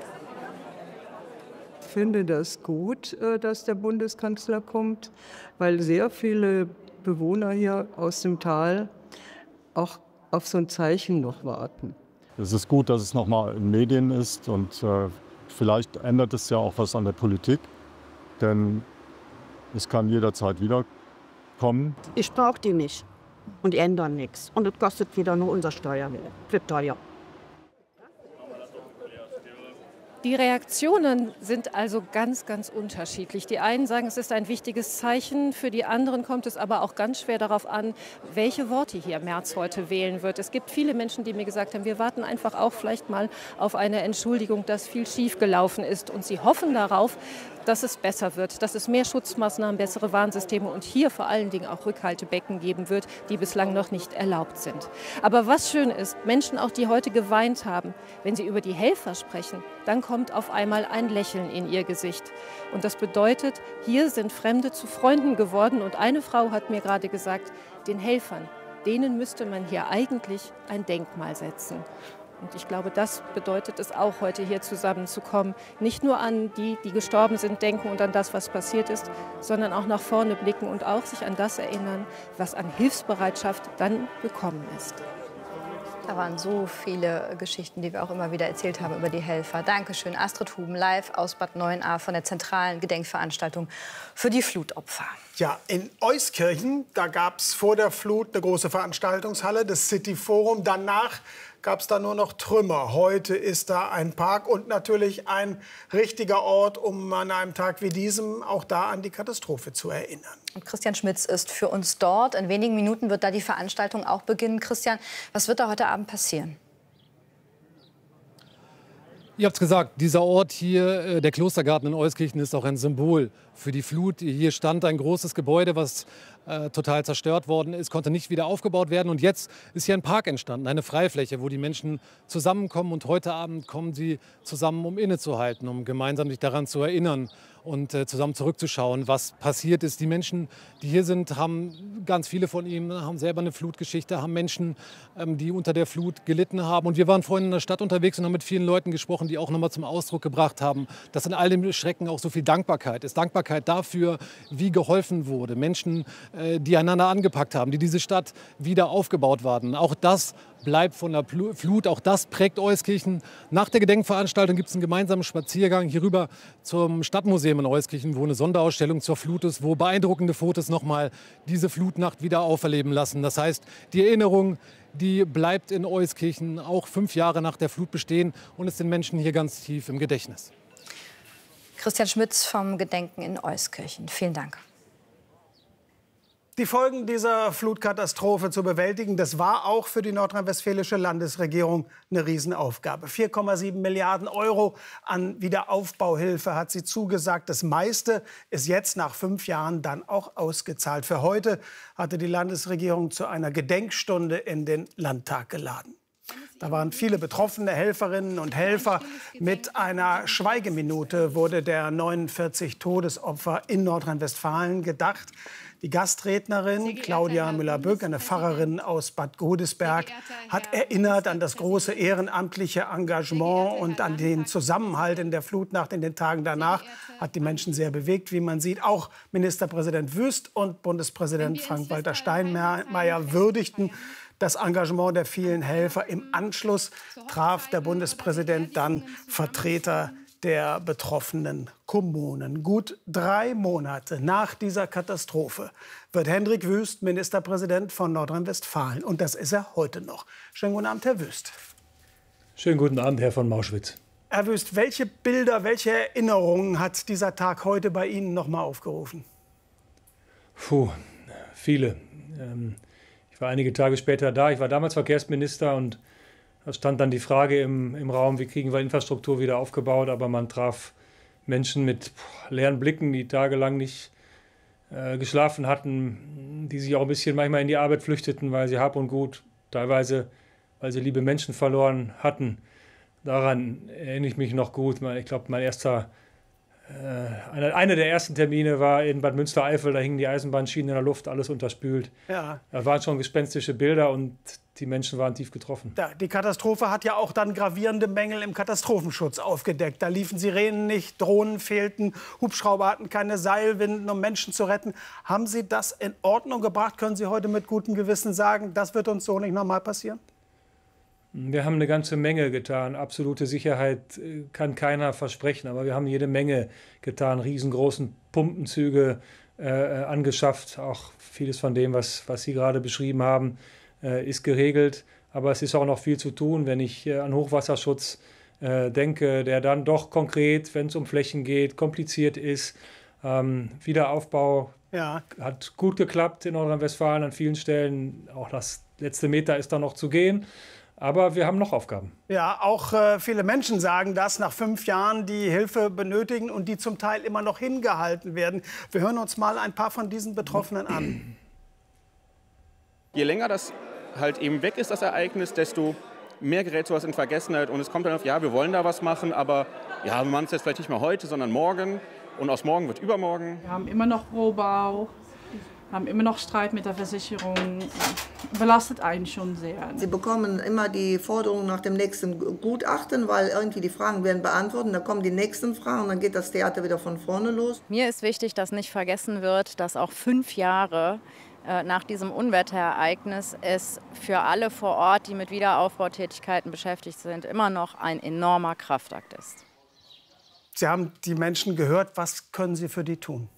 Ich finde das gut, dass der Bundeskanzler kommt, weil sehr viele Bewohner hier aus dem Tal auch auf so ein Zeichen noch warten. Es ist gut, dass es noch mal in Medien ist und äh, vielleicht ändert es ja auch was an der Politik, denn es kann jederzeit wiederkommen. Ich brauche die nicht und ändern nichts. Und es kostet wieder nur unser Steuer. Wird teuer. Die Reaktionen sind also ganz, ganz unterschiedlich. Die einen sagen, es ist ein wichtiges Zeichen, für die anderen kommt es aber auch ganz schwer darauf an, welche Worte hier Merz heute wählen wird. Es gibt viele Menschen, die mir gesagt haben, wir warten einfach auch vielleicht mal auf eine Entschuldigung, dass viel schiefgelaufen ist. Und sie hoffen darauf, dass es besser wird, dass es mehr Schutzmaßnahmen, bessere Warnsysteme und hier vor allen Dingen auch Rückhaltebecken geben wird, die bislang noch nicht erlaubt sind. Aber was schön ist, Menschen auch, die heute geweint haben, wenn sie über die Helfer sprechen, dann kommt auf einmal ein Lächeln in ihr Gesicht. Und das bedeutet, hier sind Fremde zu Freunden geworden. Und eine Frau hat mir gerade gesagt, den Helfern, denen müsste man hier eigentlich ein Denkmal setzen. Und ich glaube, das bedeutet es auch, heute hier zusammenzukommen. Nicht nur an die, die gestorben sind, denken und an das, was passiert ist, sondern auch nach vorne blicken und auch sich an das erinnern, was an Hilfsbereitschaft dann gekommen ist. Da waren so viele Geschichten, die wir auch immer wieder erzählt haben über die Helfer. Dankeschön, Astrid Huben, live aus Bad Neuenahr von der zentralen Gedenkveranstaltung für die Flutopfer. Ja, in Euskirchen, da gab es vor der Flut eine große Veranstaltungshalle, das City Forum. Danach gab es da nur noch Trümmer. Heute ist da ein Park und natürlich ein richtiger Ort, um an einem Tag wie diesem auch da an die Katastrophe zu erinnern. Und Christian Schmitz ist für uns dort. In wenigen Minuten wird da die Veranstaltung auch beginnen. Christian, was wird da heute Abend passieren? Ihr habt es gesagt, dieser Ort hier, der Klostergarten in Euskirchen, ist auch ein Symbol für die Flut. Hier stand ein großes Gebäude, was äh, total zerstört worden ist, konnte nicht wieder aufgebaut werden. Und jetzt ist hier ein Park entstanden, eine Freifläche, wo die Menschen zusammenkommen. Und heute Abend kommen sie zusammen, um innezuhalten, um gemeinsam sich daran zu erinnern und äh, zusammen zurückzuschauen, was passiert ist. Die Menschen, die hier sind, haben, ganz viele von ihnen, haben selber eine Flutgeschichte, haben Menschen, ähm, die unter der Flut gelitten haben. Und wir waren vorhin in der Stadt unterwegs und haben mit vielen Leuten gesprochen, die auch noch mal zum Ausdruck gebracht haben, dass in all dem Schrecken auch so viel Dankbarkeit ist. Dankbarkeit dafür, wie geholfen wurde. Menschen, äh, die einander angepackt haben, die diese Stadt wieder aufgebaut waren. Auch das bleibt von der Flut, auch das prägt Euskirchen. Nach der Gedenkveranstaltung gibt es einen gemeinsamen Spaziergang hier rüber zum Stadtmuseum in Euskirchen, wo eine Sonderausstellung zur Flut ist, wo beeindruckende Fotos nochmal diese Flutnacht wieder auferleben lassen. Das heißt, die Erinnerung, die bleibt in Euskirchen auch fünf Jahre nach der Flut bestehen und ist den Menschen hier ganz tief im Gedächtnis. Christian Schmitz vom Gedenken in Euskirchen. Vielen Dank. Die Folgen dieser Flutkatastrophe zu bewältigen, das war auch für die nordrhein-westfälische Landesregierung eine Riesenaufgabe. vier Komma sieben Milliarden Euro an Wiederaufbauhilfe hat sie zugesagt. Das meiste ist jetzt nach fünf Jahren dann auch ausgezahlt. Für heute hatte die Landesregierung zu einer Gedenkstunde in den Landtag geladen. Da waren viele betroffene Helferinnen und Helfer. Mit einer Schweigeminute wurde der neunundvierzig Todesopfer in Nordrhein-Westfalen gedacht. Die Gastrednerin Claudia Müller-Böck, eine Pfarrerin aus Bad Godesberg, hat erinnert an das große ehrenamtliche Engagement und an den Zusammenhalt in der Flutnacht in den Tagen danach. Hat die Menschen sehr bewegt, wie man sieht. Auch Ministerpräsident Wüst und Bundespräsident Frank-Walter Steinmeier würdigten das Engagement der vielen Helfer. Im Anschluss traf der Bundespräsident dann Vertreter der betroffenen Kommunen. Gut drei Monate nach dieser Katastrophe wird Hendrik Wüst Ministerpräsident von Nordrhein-Westfalen. Und das ist er heute noch. Schönen guten Abend, Herr Wüst. Schönen guten Abend, Herr von Mauschwitz. Herr Wüst, welche Bilder, welche Erinnerungen hat dieser Tag heute bei Ihnen noch mal aufgerufen? Puh, viele. Ähm Ich war einige Tage später da. Ich war damals Verkehrsminister und da stand dann die Frage im, im Raum, wie kriegen wir Infrastruktur wieder aufgebaut. Aber man traf Menschen mit leeren Blicken, die tagelang nicht äh, geschlafen hatten, die sich auch ein bisschen manchmal in die Arbeit flüchteten, weil sie Hab und Gut, teilweise weil sie liebe Menschen verloren hatten. Daran erinnere ich mich noch gut. Ich glaube, mein erster Einer eine der ersten Termine war in Bad Münstereifel, da hingen die Eisenbahnschienen in der Luft, alles unterspült. Ja. Da waren schon gespenstische Bilder und die Menschen waren tief getroffen. Ja, die Katastrophe hat ja auch dann gravierende Mängel im Katastrophenschutz aufgedeckt. Da liefen Sirenen nicht, Drohnen fehlten, Hubschrauber hatten keine Seilwinden, um Menschen zu retten. Haben Sie das in Ordnung gebracht? Können Sie heute mit gutem Gewissen sagen, das wird uns so nicht nochmal passieren? Wir haben eine ganze Menge getan. Absolute Sicherheit kann keiner versprechen, aber wir haben jede Menge getan. Riesengroßen Pumpenzüge äh, angeschafft. Auch vieles von dem, was, was Sie gerade beschrieben haben, äh, ist geregelt. Aber es ist auch noch viel zu tun, wenn ich äh, an Hochwasserschutz äh, denke, der dann doch konkret, wenn es um Flächen geht, kompliziert ist. Ähm, Wiederaufbau ja. hat gut geklappt in Nordrhein-Westfalen an vielen Stellen. Auch das letzte Meter ist da noch zu gehen. Aber wir haben noch Aufgaben. Ja, auch äh, viele Menschen sagen das nach fünf Jahren, die Hilfe benötigen und die zum Teil immer noch hingehalten werden. Wir hören uns mal ein paar von diesen Betroffenen an. Je länger das halt eben weg ist, das Ereignis, desto mehr gerät sowas in Vergessenheit. Und es kommt dann auf, ja, wir wollen da was machen, aber ja, wir machen es jetzt vielleicht nicht mehr heute, sondern morgen. Und aus morgen wird übermorgen. Wir haben immer noch Rohbau. Wir haben immer noch Streit mit der Versicherung. Belastet einen schon sehr. Sie bekommen immer die Forderung nach dem nächsten Gutachten, weil irgendwie die Fragen werden beantwortet. Dann kommen die nächsten Fragen und dann geht das Theater wieder von vorne los. Mir ist wichtig, dass nicht vergessen wird, dass auch fünf Jahre äh, nach diesem Unwetterereignis es für alle vor Ort, die mit Wiederaufbautätigkeiten beschäftigt sind, immer noch ein enormer Kraftakt ist. Sie haben die Menschen gehört. Was können Sie für die tun?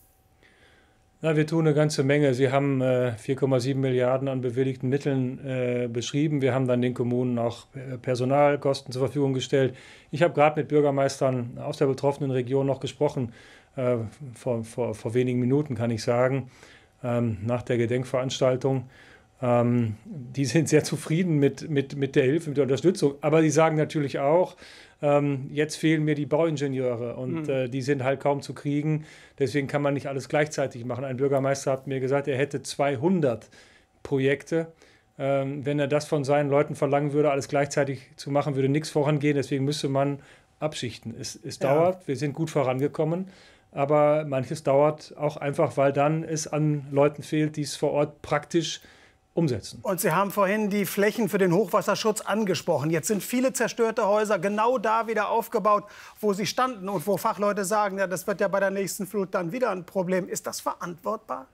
Na, wir tun eine ganze Menge. Sie haben äh, vier Komma sieben Milliarden an bewilligten Mitteln äh, beschrieben. Wir haben dann den Kommunen auch äh, Personalkosten zur Verfügung gestellt. Ich habe gerade mit Bürgermeistern aus der betroffenen Region noch gesprochen, äh, vor, vor, vor wenigen Minuten kann ich sagen, ähm, nach der Gedenkveranstaltung. Ähm, die sind sehr zufrieden mit, mit, mit der Hilfe, mit der Unterstützung. Aber die sagen natürlich auch, ähm, jetzt fehlen mir die Bauingenieure und mhm. äh, die sind halt kaum zu kriegen. Deswegen kann man nicht alles gleichzeitig machen. Ein Bürgermeister hat mir gesagt, er hätte zweihundert Projekte. Ähm, wenn er das von seinen Leuten verlangen würde, alles gleichzeitig zu machen, würde nichts vorangehen. Deswegen müsste man abschichten. Es, es ja. dauert, wir sind gut vorangekommen. Aber manches dauert auch einfach, weil dann es an Leuten fehlt, die es vor Ort praktisch umsetzen. Und Sie haben vorhin die Flächen für den Hochwasserschutz angesprochen. Jetzt sind viele zerstörte Häuser genau da wieder aufgebaut, wo sie standen und wo Fachleute sagen, ja, das wird ja bei der nächsten Flut dann wieder ein Problem. Ist das verantwortbar?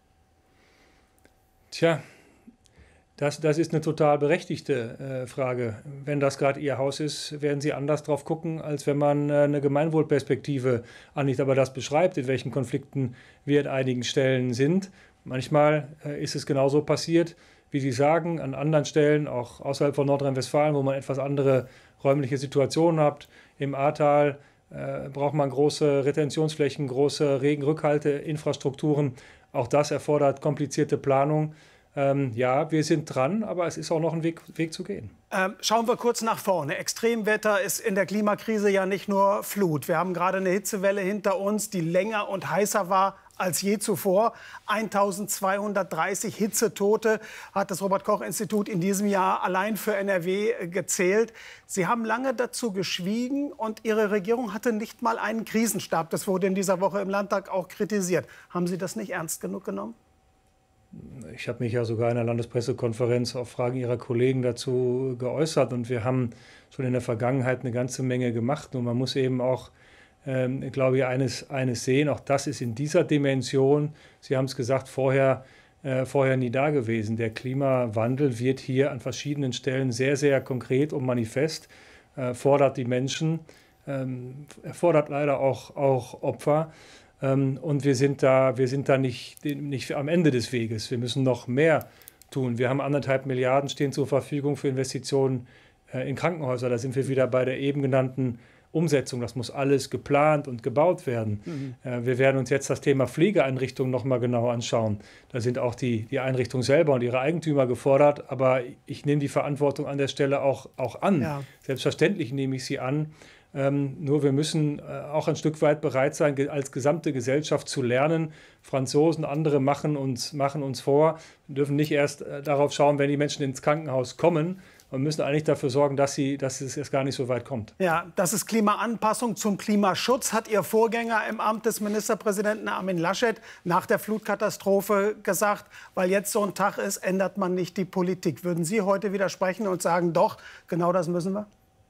Tja, das, das ist eine total berechtigte äh, Frage. Wenn das gerade Ihr Haus ist, werden Sie anders drauf gucken, als wenn man äh, eine Gemeinwohlperspektive anlegt. Aber das beschreibt, in welchen Konflikten wir an einigen Stellen sind. Manchmal äh, ist es genauso passiert, wie Sie sagen, an anderen Stellen, auch außerhalb von Nordrhein-Westfalen, wo man etwas andere räumliche Situationen hat. Im Ahrtal äh, braucht man große Retentionsflächen, große Regenrückhalteinfrastrukturen. Auch das erfordert komplizierte Planung. Ähm, ja, wir sind dran, aber es ist auch noch ein Weg, Weg zu gehen. Ähm, schauen wir kurz nach vorne. Extremwetter ist in der Klimakrise ja nicht nur Flut. Wir haben gerade eine Hitzewelle hinter uns, die länger und heißer war als je zuvor. eintausendzweihundertdreißig Hitzetote hat das Robert-Koch-Institut in diesem Jahr allein für N R W gezählt. Sie haben lange dazu geschwiegen und Ihre Regierung hatte nicht mal einen Krisenstab. Das wurde in dieser Woche im Landtag auch kritisiert. Haben Sie das nicht ernst genug genommen? Ich habe mich ja sogar in der Landespressekonferenz auf Fragen Ihrer Kollegen dazu geäußert. Und wir haben schon in der Vergangenheit eine ganze Menge gemacht. Und man muss eben auch, ähm, glaube ich, eines, eines sehen. Auch das ist in dieser Dimension, Sie haben es gesagt, vorher, äh, vorher nie da gewesen. Der Klimawandel wird hier an verschiedenen Stellen sehr, sehr konkret und manifest, äh, fordert die Menschen, ähm, erfordert leider auch, auch Opfer. Und wir sind da, wir sind da nicht, nicht am Ende des Weges. Wir müssen noch mehr tun. Wir haben anderthalb Milliarden stehen zur Verfügung für Investitionen in Krankenhäuser. Da sind wir wieder bei der eben genannten Umsetzung. Das muss alles geplant und gebaut werden. Mhm. Wir werden uns jetzt das Thema Pflegeeinrichtungen noch mal genau anschauen. Da sind auch die, die Einrichtungen selber und ihre Eigentümer gefordert. Aber ich nehme die Verantwortung an der Stelle auch, auch an. Ja. Selbstverständlich nehme ich sie an. Ähm, nur wir müssen äh, auch ein Stück weit bereit sein, ge als gesamte Gesellschaft zu lernen. Franzosen, andere machen uns, machen uns vor. Wir dürfen nicht erst äh, darauf schauen, wenn die Menschen ins Krankenhaus kommen. Wir müssen eigentlich dafür sorgen, dass, sie, dass es erst gar nicht so weit kommt. Ja, das ist Klimaanpassung zum Klimaschutz, hat Ihr Vorgänger im Amt des Ministerpräsidenten Armin Laschet nach der Flutkatastrophe gesagt. Weil jetzt so ein Tag ist, ändert man nicht die Politik. Würden Sie heute widersprechen und sagen, doch, genau das müssen wir?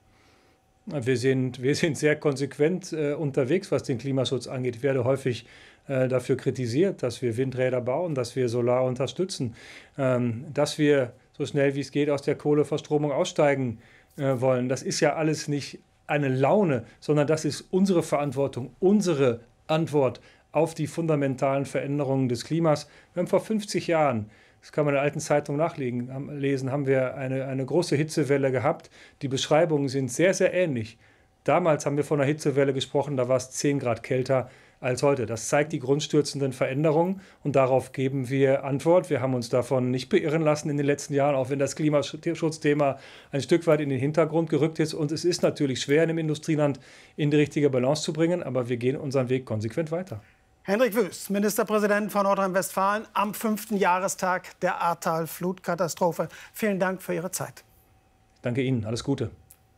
Wir sind, wir sind sehr konsequent äh, unterwegs, was den Klimaschutz angeht. Ich werde häufig äh, dafür kritisiert, dass wir Windräder bauen, dass wir Solar unterstützen, ähm, dass wir so schnell wie es geht aus der Kohleverstromung aussteigen äh, wollen. Das ist ja alles nicht eine Laune, sondern das ist unsere Verantwortung, unsere Antwort auf die fundamentalen Veränderungen des Klimas. Wir haben vor fünfzig Jahren, das kann man in der alten Zeitung nachlesen, haben wir eine, eine große Hitzewelle gehabt. Die Beschreibungen sind sehr, sehr ähnlich. Damals haben wir von einer Hitzewelle gesprochen, da war es zehn Grad kälter als heute. Das zeigt die grundstürzenden Veränderungen und darauf geben wir Antwort. Wir haben uns davon nicht beirren lassen in den letzten Jahren, auch wenn das Klimaschutzthema ein Stück weit in den Hintergrund gerückt ist. Und es ist natürlich schwer, in einem Industrieland in die richtige Balance zu bringen, aber wir gehen unseren Weg konsequent weiter. Henrik Wüst, Ministerpräsident von Nordrhein-Westfalen, am fünften Jahrestag der Ahrtal-Flutkatastrophe. Vielen Dank für Ihre Zeit. Danke Ihnen. Alles Gute.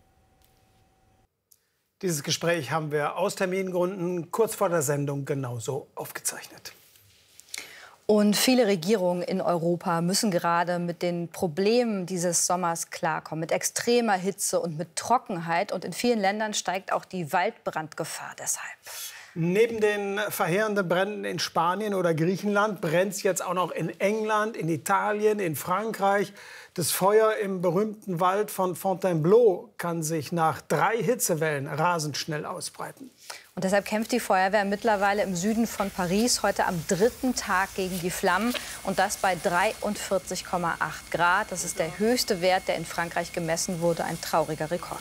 Dieses Gespräch haben wir aus Termingründen kurz vor der Sendung genauso aufgezeichnet. Und viele Regierungen in Europa müssen gerade mit den Problemen dieses Sommers klarkommen, mit extremer Hitze und mit Trockenheit. Und in vielen Ländern steigt auch die Waldbrandgefahr deshalb. Neben den verheerenden Bränden in Spanien oder Griechenland brennt es jetzt auch noch in England, in Italien, in Frankreich. Das Feuer im berühmten Wald von Fontainebleau kann sich nach drei Hitzewellen rasend schnell ausbreiten. Und deshalb kämpft die Feuerwehr mittlerweile im Süden von Paris heute am dritten Tag gegen die Flammen. Und das bei dreiundvierzig Komma acht Grad. Das ist der höchste Wert, der in Frankreich gemessen wurde. Ein trauriger Rekord.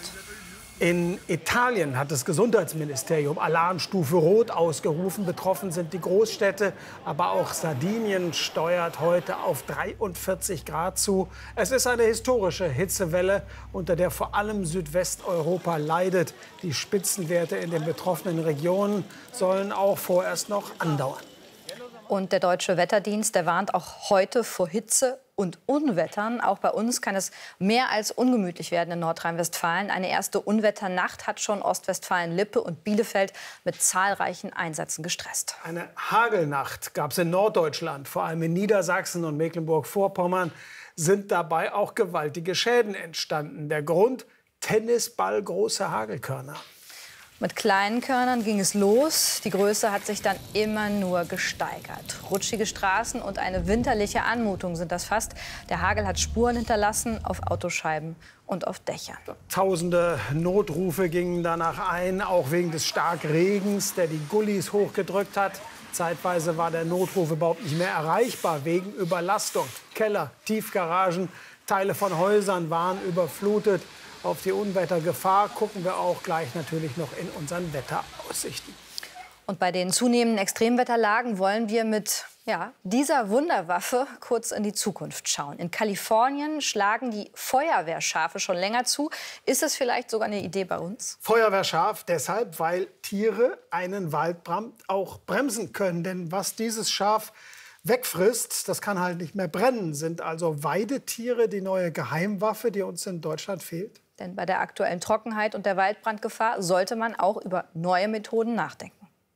In Italien hat das Gesundheitsministerium Alarmstufe Rot ausgerufen. Betroffen sind die Großstädte, aber auch Sardinien steuert heute auf dreiundvierzig Grad zu. Es ist eine historische Hitzewelle, unter der vor allem Südwesteuropa leidet. Die Spitzenwerte in den betroffenen Regionen sollen auch vorerst noch andauern. Und der Deutsche Wetterdienst, der warnt auch heute vor Hitze und Unwettern. Auch bei uns kann es mehr als ungemütlich werden in Nordrhein-Westfalen. Eine erste Unwetternacht hat schon Ostwestfalen-Lippe und Bielefeld mit zahlreichen Einsätzen gestresst. Eine Hagelnacht gab es in Norddeutschland, vor allem in Niedersachsen und Mecklenburg-Vorpommern sind dabei auch gewaltige Schäden entstanden. Der Grund: tennisballgroße Hagelkörner. Mit kleinen Körnern ging es los. Die Größe hat sich dann immer nur gesteigert. Rutschige Straßen und eine winterliche Anmutung sind das fast. Der Hagel hat Spuren hinterlassen auf Autoscheiben und auf Dächern. Tausende Notrufe gingen danach ein, auch wegen des Starkregens, der die Gullis hochgedrückt hat. Zeitweise war der Notruf überhaupt nicht mehr erreichbar wegen Überlastung. Keller, Tiefgaragen, Teile von Häusern waren überflutet. Auf die Unwettergefahr gucken wir auch gleich natürlich noch in unseren Wetteraussichten. Und bei den zunehmenden Extremwetterlagen wollen wir mit Ja, dieser Wunderwaffe kurz in die Zukunft schauen. In Kalifornien schlagen die Feuerwehrschafe schon länger zu. Ist das vielleicht sogar eine Idee bei uns? Feuerwehrschaf deshalb, weil Tiere einen Waldbrand auch bremsen können. Denn was dieses Schaf wegfrisst, das kann halt nicht mehr brennen. Sind also Weidetiere die neue Geheimwaffe, die uns in Deutschland fehlt? Denn bei der aktuellen Trockenheit und der Waldbrandgefahr sollte man auch über neue Methoden nachdenken.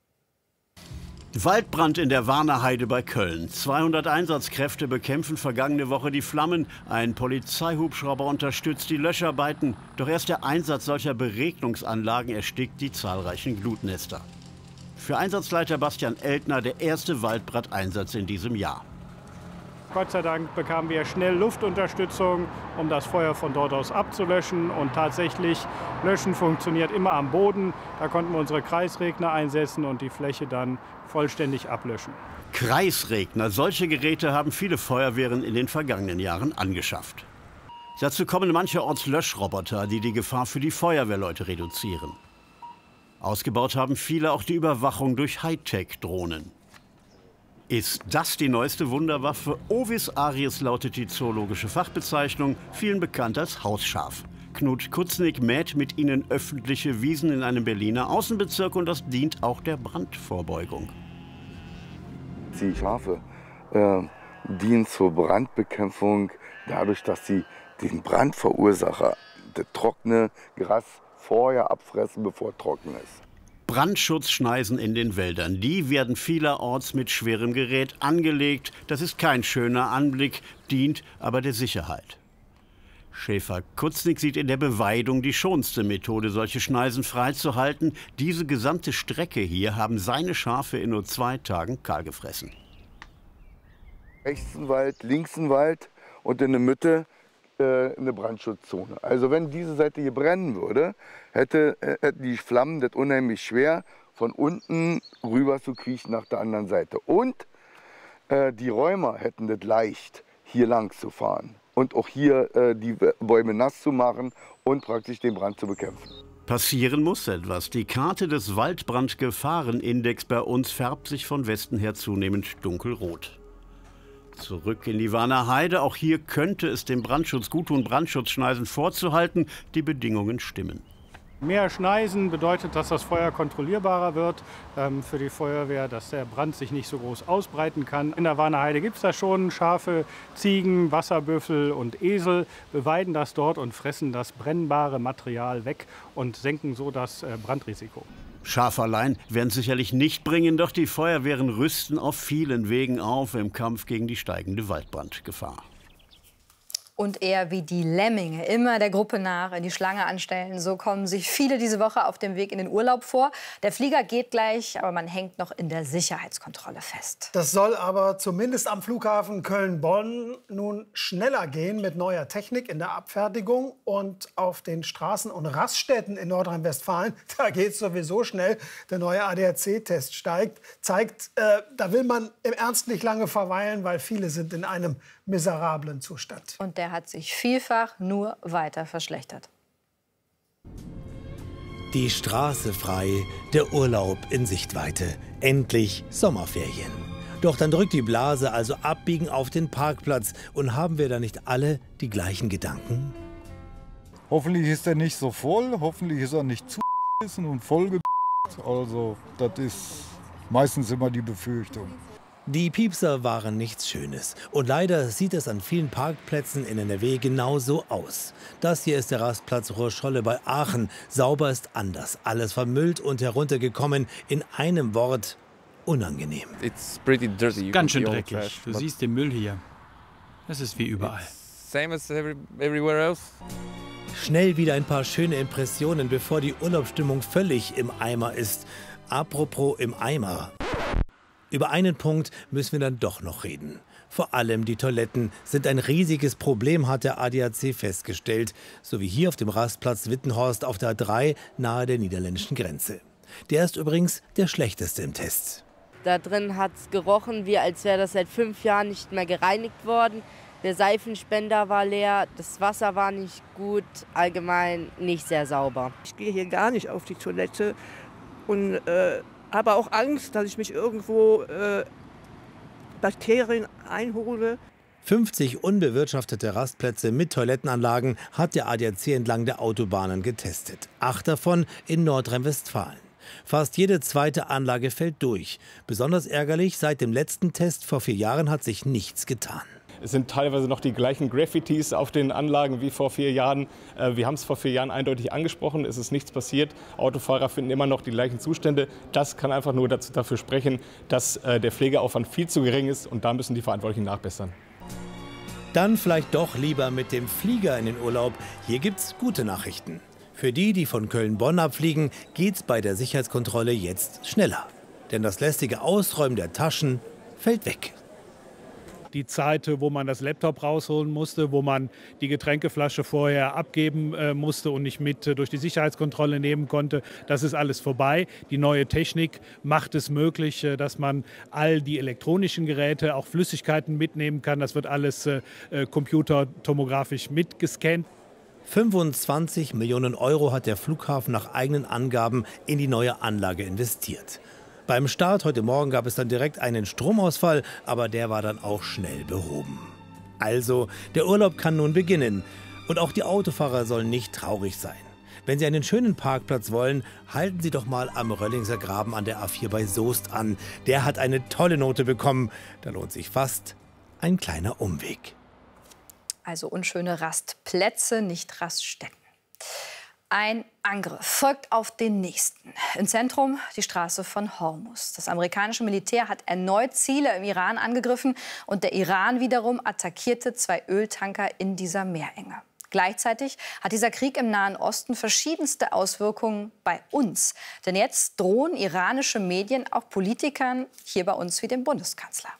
Waldbrand in der Warner Heide bei Köln. zweihundert Einsatzkräfte bekämpfen vergangene Woche die Flammen. Ein Polizeihubschrauber unterstützt die Löscharbeiten. Doch erst der Einsatz solcher Beregnungsanlagen erstickt die zahlreichen Glutnester. Für Einsatzleiter Bastian Eltner der erste Waldbrandeinsatz in diesem Jahr. Gott sei Dank bekamen wir schnell Luftunterstützung, um das Feuer von dort aus abzulöschen. Und tatsächlich, Löschen funktioniert immer am Boden. Da konnten wir unsere Kreisregner einsetzen und die Fläche dann vollständig ablöschen. Kreisregner, solche Geräte haben viele Feuerwehren in den vergangenen Jahren angeschafft. Dazu kommen mancherorts Löschroboter, die die Gefahr für die Feuerwehrleute reduzieren. Ausgebaut haben viele auch die Überwachung durch Hightech-Drohnen. Ist das die neueste Wunderwaffe? Ovis aries lautet die zoologische Fachbezeichnung, vielen bekannt als Hausschaf. Knut Kutznick mäht mit ihnen öffentliche Wiesen in einem Berliner Außenbezirk und das dient auch der Brandvorbeugung. Die Schafe äh, dienen zur Brandbekämpfung dadurch, dass sie den Brandverursacher, das trockene Gras, vorher abfressen, bevor es trocken ist. Brandschutzschneisen in den Wäldern, die werden vielerorts mit schwerem Gerät angelegt. Das ist kein schöner Anblick, dient aber der Sicherheit. Schäfer Kutznick sieht in der Beweidung die schonendste Methode, solche Schneisen freizuhalten. Diese gesamte Strecke hier haben seine Schafe in nur zwei Tagen kahl gefressen. Rechts ein Wald, links ein Wald und in der Mitte äh, eine Brandschutzzone. Also wenn diese Seite hier brennen würde, hätte, äh, hätten die Flammen das unheimlich schwer, von unten rüber zu kriechen nach der anderen Seite. Und äh, die Räumer hätten das leicht, hier lang zu fahren. Und auch hier äh, die Bäume nass zu machen und praktisch den Brand zu bekämpfen. Passieren muss etwas. Die Karte des Waldbrandgefahrenindex bei uns färbt sich von Westen her zunehmend dunkelrot. Zurück in die Warner Heide. Auch hier könnte es dem Brandschutz gut tun, Brandschutzschneisen vorzuhalten. Die Bedingungen stimmen. Mehr Schneisen bedeutet, dass das Feuer kontrollierbarer wird ähm, für die Feuerwehr, dass der Brand sich nicht so groß ausbreiten kann. In der Warner Heide gibt es da schon Schafe, Ziegen, Wasserbüffel und Esel, beweiden das dort und fressen das brennbare Material weg und senken so das äh, Brandrisiko. Schaf allein werden sicherlich nicht bringen, doch die Feuerwehren rüsten auf vielen Wegen auf im Kampf gegen die steigende Waldbrandgefahr. Und eher wie die Lemminge, immer der Gruppe nach, in die Schlange anstellen. So kommen sich viele diese Woche auf dem Weg in den Urlaub vor. Der Flieger geht gleich, aber man hängt noch in der Sicherheitskontrolle fest. Das soll aber zumindest am Flughafen Köln-Bonn nun schneller gehen mit neuer Technik in der Abfertigung. Und auf den Straßen und Raststätten in Nordrhein-Westfalen, da geht es sowieso schnell. Der neue A D A C-Test steigt, zeigt, äh, da will man im Ernst nicht lange verweilen, weil viele sind in einem miserablen Zustand. Und der hat sich vielfach nur weiter verschlechtert. Die Straße frei, der Urlaub in Sichtweite. Endlich Sommerferien. Doch dann drückt die Blase, also abbiegen auf den Parkplatz. Und haben wir da nicht alle die gleichen Gedanken? Hoffentlich ist er nicht so voll, hoffentlich ist er nicht zu und voll. Also das ist meistens immer die Befürchtung. Die Piepser waren nichts Schönes. Und leider sieht es an vielen Parkplätzen in N R W genauso aus. Das hier ist der Rastplatz Rohrscholle bei Aachen. Sauber ist anders. Alles vermüllt und heruntergekommen. In einem Wort: unangenehm. Ganz schön dreckig. Du siehst den Müll hier. Es ist wie überall. Schnell wieder ein paar schöne Impressionen, bevor die Urlaubsstimmung völlig im Eimer ist. Apropos im Eimer. Über einen Punkt müssen wir dann doch noch reden. Vor allem die Toiletten sind ein riesiges Problem, hat der A D A C festgestellt. So wie hier auf dem Rastplatz Wittenhorst auf der A drei nahe der niederländischen Grenze. Der ist übrigens der schlechteste im Test. Da drin hat es gerochen, wie als wäre das seit fünf Jahren nicht mehr gereinigt worden. Der Seifenspender war leer, das Wasser war nicht gut, allgemein nicht sehr sauber. Ich gehe hier gar nicht auf die Toilette und äh, habe auch Angst, dass ich mich irgendwo äh, Bakterien einhole. fünfzig unbewirtschaftete Rastplätze mit Toilettenanlagen hat der A D A C entlang der Autobahnen getestet. Acht davon in Nordrhein-Westfalen. Fast jede zweite Anlage fällt durch. Besonders ärgerlich, seit dem letzten Test vor vier Jahren hat sich nichts getan. Es sind teilweise noch die gleichen Graffitis auf den Anlagen wie vor vier Jahren. Wir haben es vor vier Jahren eindeutig angesprochen, es ist nichts passiert. Autofahrer finden immer noch die gleichen Zustände. Das kann einfach nur dazu, dafür sprechen, dass der Pflegeaufwand viel zu gering ist und da müssen die Verantwortlichen nachbessern. Dann vielleicht doch lieber mit dem Flieger in den Urlaub. Hier gibt's gute Nachrichten. Für die, die von Köln-Bonn abfliegen, geht's bei der Sicherheitskontrolle jetzt schneller. Denn das lästige Ausräumen der Taschen fällt weg. Die Zeit, wo man das Laptop rausholen musste, wo man die Getränkeflasche vorher abgeben äh, musste und nicht mit äh, durch die Sicherheitskontrolle nehmen konnte, das ist alles vorbei. Die neue Technik macht es möglich, äh, dass man all die elektronischen Geräte, auch Flüssigkeiten mitnehmen kann. Das wird alles äh, computertomografisch mitgescannt. fünfundzwanzig Millionen Euro hat der Flughafen nach eigenen Angaben in die neue Anlage investiert. Beim Start heute Morgen gab es dann direkt einen Stromausfall, aber der war dann auch schnell behoben. Also, der Urlaub kann nun beginnen. Und auch die Autofahrer sollen nicht traurig sein. Wenn Sie einen schönen Parkplatz wollen, halten Sie doch mal am Röllingser Graben an der A vier bei Soest an. Der hat eine tolle Note bekommen. Da lohnt sich fast ein kleiner Umweg. Also unschöne Rastplätze, nicht Raststätten. Ein Angriff folgt auf den nächsten. Im Zentrum die Straße von Hormuz. Das amerikanische Militär hat erneut Ziele im Iran angegriffen und der Iran wiederum attackierte zwei Öltanker in dieser Meerenge. Gleichzeitig hat dieser Krieg im Nahen Osten verschiedenste Auswirkungen bei uns. Denn jetzt drohen iranische Medien auch Politikern, hier bei uns wie dem Bundeskanzler.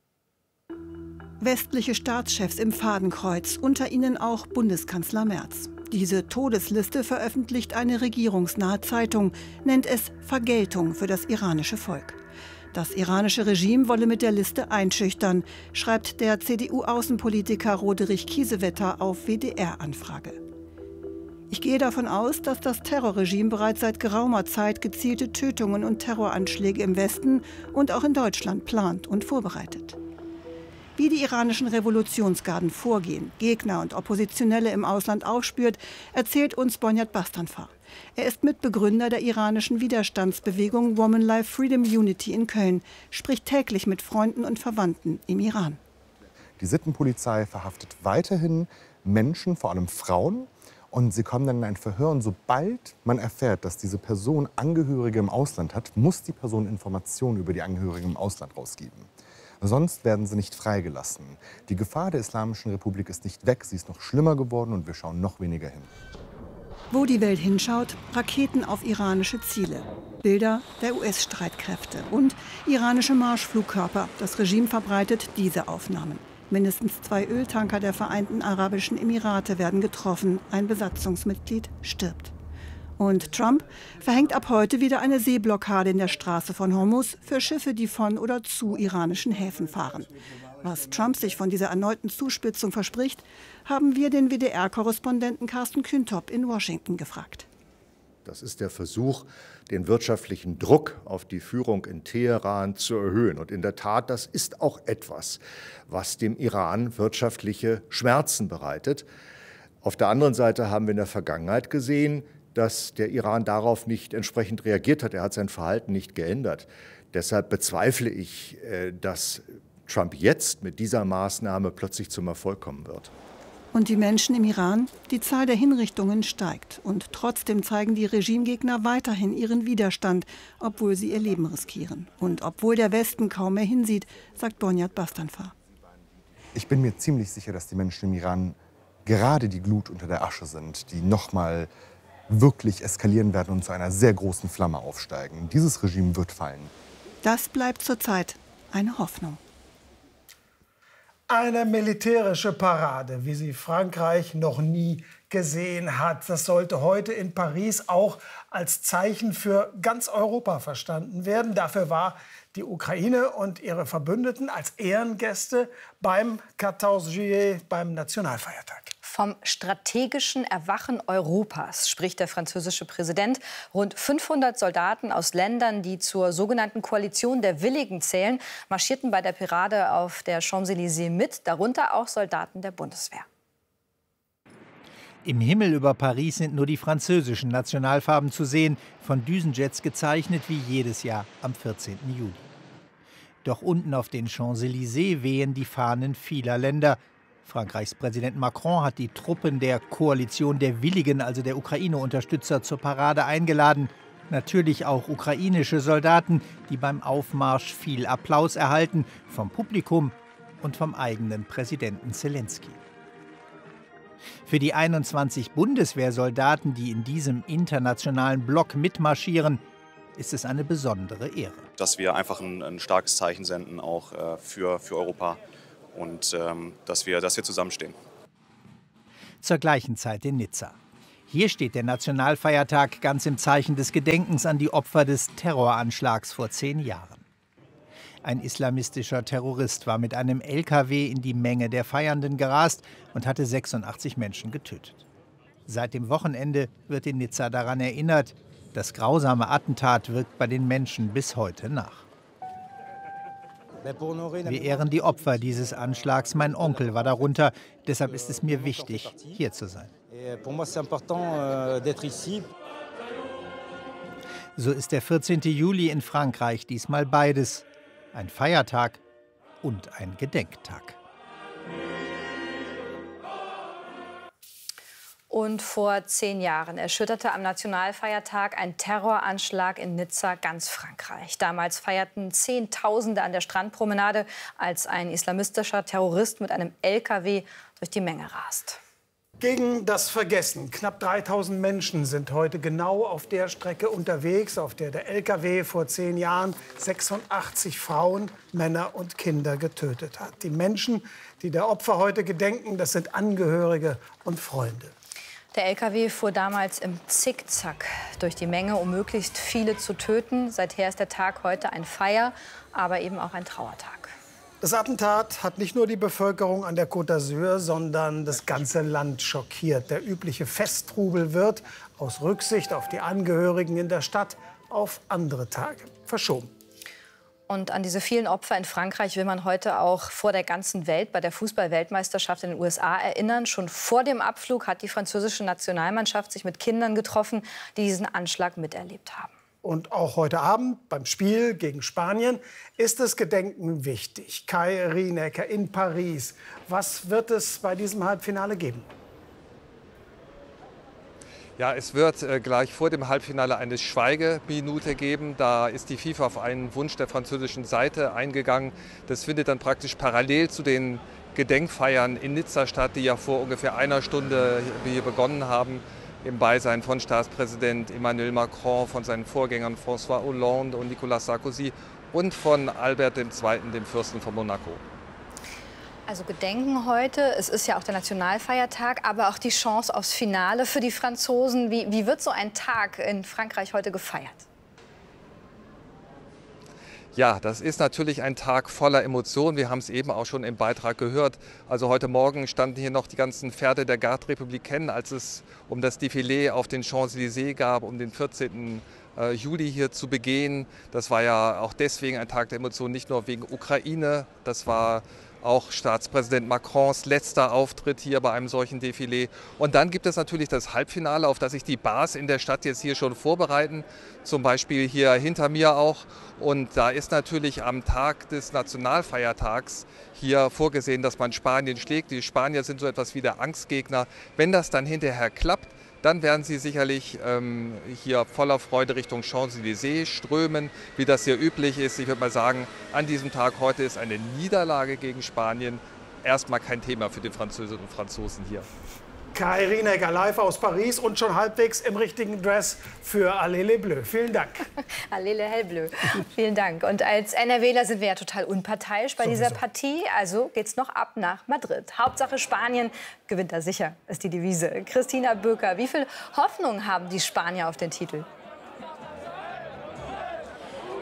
Westliche Staatschefs im Fadenkreuz, unter ihnen auch Bundeskanzler Merz. Diese Todesliste veröffentlicht eine regierungsnahe Zeitung, nennt es Vergeltung für das iranische Volk. Das iranische Regime wolle mit der Liste einschüchtern, schreibt der C D U-Außenpolitiker Roderich Kiesewetter auf W D R-Anfrage. Ich gehe davon aus, dass das Terrorregime bereits seit geraumer Zeit gezielte Tötungen und Terroranschläge im Westen und auch in Deutschland plant und vorbereitet. Wie die iranischen Revolutionsgarden vorgehen, Gegner und Oppositionelle im Ausland aufspürt, erzählt uns Bonyat Bastanfar. Er ist Mitbegründer der iranischen Widerstandsbewegung Woman Life Freedom Unity in Köln, spricht täglich mit Freunden und Verwandten im Iran. Die Sittenpolizei verhaftet weiterhin Menschen, vor allem Frauen. Und sie kommen dann in ein Verhör. Und sobald man erfährt, dass diese Person Angehörige im Ausland hat, muss die Person Informationen über die Angehörigen im Ausland rausgeben. Sonst werden sie nicht freigelassen. Die Gefahr der Islamischen Republik ist nicht weg, sie ist noch schlimmer geworden und wir schauen noch weniger hin. Wo die Welt hinschaut, Raketen auf iranische Ziele. Bilder der U S-Streitkräfte und iranische Marschflugkörper. Das Regime verbreitet diese Aufnahmen. Mindestens zwei Öltanker der Vereinten Arabischen Emirate werden getroffen. Ein Besatzungsmitglied stirbt. Und Trump verhängt ab heute wieder eine Seeblockade in der Straße von Hormuz für Schiffe, die von oder zu iranischen Häfen fahren. Was Trump sich von dieser erneuten Zuspitzung verspricht, haben wir den W D R-Korrespondenten Carsten Küntop in Washington gefragt. Das ist der Versuch, den wirtschaftlichen Druck auf die Führung in Teheran zu erhöhen. Und in der Tat, das ist auch etwas, was dem Iran wirtschaftliche Schmerzen bereitet. Auf der anderen Seite haben wir in der Vergangenheit gesehen, dass der Iran darauf nicht entsprechend reagiert hat. Er hat sein Verhalten nicht geändert. Deshalb bezweifle ich, dass Trump jetzt mit dieser Maßnahme plötzlich zum Erfolg kommen wird. Und die Menschen im Iran? Die Zahl der Hinrichtungen steigt. Und trotzdem zeigen die Regimegegner weiterhin ihren Widerstand, obwohl sie ihr Leben riskieren. Und obwohl der Westen kaum mehr hinsieht, sagt Bonyat Bastanfar. Ich bin mir ziemlich sicher, dass die Menschen im Iran gerade die Glut unter der Asche sind, die noch mal wirklich eskalieren werden und zu einer sehr großen Flamme aufsteigen. Dieses Regime wird fallen. Das bleibt zurzeit eine Hoffnung. Eine militärische Parade, wie sie Frankreich noch nie gesehen hat. Das sollte heute in Paris auch als Zeichen für ganz Europa verstanden werden. Dafür war die Ukraine und ihre Verbündeten als Ehrengäste beim vierzehnten Juillet, beim Nationalfeiertag. Vom strategischen Erwachen Europas spricht der französische Präsident. Rund fünfhundert Soldaten aus Ländern, die zur sogenannten Koalition der Willigen zählen, marschierten bei der Parade auf der Champs-Élysées mit, darunter auch Soldaten der Bundeswehr. Im Himmel über Paris sind nur die französischen Nationalfarben zu sehen, von Düsenjets gezeichnet wie jedes Jahr am vierzehnten Juli. Doch unten auf den Champs-Élysées wehen die Fahnen vieler Länder. Frankreichs Präsident Macron hat die Truppen der Koalition der Willigen, also der Ukraine-Unterstützer, zur Parade eingeladen. Natürlich auch ukrainische Soldaten, die beim Aufmarsch viel Applaus erhalten, vom Publikum und vom eigenen Präsidenten Zelensky. Für die einundzwanzig Bundeswehrsoldaten, die in diesem internationalen Block mitmarschieren, ist es eine besondere Ehre. Dass wir einfach ein, ein starkes Zeichen senden, auch äh, für, für Europa und ähm, dass wir, dass wir zusammenstehen. Zur gleichen Zeit in Nizza. Hier steht der Nationalfeiertag ganz im Zeichen des Gedenkens an die Opfer des Terroranschlags vor zehn Jahren. Ein islamistischer Terrorist war mit einem L K W in die Menge der Feiernden gerast und hatte sechsundachtzig Menschen getötet. Seit dem Wochenende wird in Nizza daran erinnert, das grausame Attentat wirkt bei den Menschen bis heute nach. Wir ehren die Opfer dieses Anschlags. Mein Onkel war darunter. Deshalb ist es mir wichtig, hier zu sein. So ist der vierzehnte Juli in Frankreich diesmal beides. Ein Feiertag und ein Gedenktag. Und vor zehn Jahren erschütterte am Nationalfeiertag ein Terroranschlag in Nizza ganz Frankreich. Damals feierten Zehntausende an der Strandpromenade, als ein islamistischer Terrorist mit einem L K W durch die Menge rast. Gegen das Vergessen. Knapp dreitausend Menschen sind heute genau auf der Strecke unterwegs, auf der der L K W vor zehn Jahren sechsundachtzig Frauen, Männer und Kinder getötet hat. Die Menschen, die der Opfer heute gedenken, das sind Angehörige und Freunde. Der L K W fuhr damals im Zickzack durch die Menge, um möglichst viele zu töten. Seither ist der Tag heute ein Feier, aber eben auch ein Trauertag. Das Attentat hat nicht nur die Bevölkerung an der Côte d'Azur, sondern das ganze Land schockiert. Der übliche Festtrubel wird, aus Rücksicht auf die Angehörigen in der Stadt, auf andere Tage verschoben. Und an diese vielen Opfer in Frankreich will man heute auch vor der ganzen Welt bei der Fußball-Weltmeisterschaft in den U S A erinnern. Schon vor dem Abflug hat die französische Nationalmannschaft sich mit Kindern getroffen, die diesen Anschlag miterlebt haben. Und auch heute Abend beim Spiel gegen Spanien ist das Gedenken wichtig. Kai Rienecker in Paris. Was wird es bei diesem Halbfinale geben? Ja, es wird äh, gleich vor dem Halbfinale eine Schweigeminute geben. Da ist die FIFA auf einen Wunsch der französischen Seite eingegangen. Das findet dann praktisch parallel zu den Gedenkfeiern in Nizza statt, die ja vor ungefähr einer Stunde hier begonnen haben. Im Beisein von Staatspräsident Emmanuel Macron, von seinen Vorgängern François Hollande und Nicolas Sarkozy und von Albert der Zweite., dem Fürsten von Monaco. Also Gedenken heute, es ist ja auch der Nationalfeiertag, aber auch die Chance aufs Finale für die Franzosen. Wie, wie wird so ein Tag in Frankreich heute gefeiert? Ja, das ist natürlich ein Tag voller Emotionen. Wir haben es eben auch schon im Beitrag gehört. Also heute Morgen standen hier noch die ganzen Pferde der Garde Républicaine, als es um das Défilé auf den Champs-Élysées gab, um den vierzehnten Juli hier zu begehen. Das war ja auch deswegen ein Tag der Emotionen, nicht nur wegen Ukraine. Das war auch Staatspräsident Macrons letzter Auftritt hier bei einem solchen Défilé. Und dann gibt es natürlich das Halbfinale, auf das sich die Bars in der Stadt jetzt hier schon vorbereiten. Zum Beispiel hier hinter mir auch. Und da ist natürlich am Tag des Nationalfeiertags hier vorgesehen, dass man Spanien schlägt. Die Spanier sind so etwas wie der Angstgegner. Wenn das dann hinterher klappt, dann werden sie sicherlich ähm, hier voller Freude Richtung Champs-Élysées strömen, wie das hier üblich ist. Ich würde mal sagen, an diesem Tag heute ist eine Niederlage gegen Spanien erstmal kein Thema für die Französinnen und Franzosen hier. Kai Rienecker live aus Paris und schon halbwegs im richtigen Dress für Allez les Bleus. Vielen Dank. Allez les Hellbleu. Vielen Dank. Und als NRWler sind wir ja total unparteiisch bei dieser Partie. Also geht's noch ab nach Madrid. Hauptsache Spanien gewinnt da sicher, ist die Devise. Christina Böker, wie viel Hoffnung haben die Spanier auf den Titel?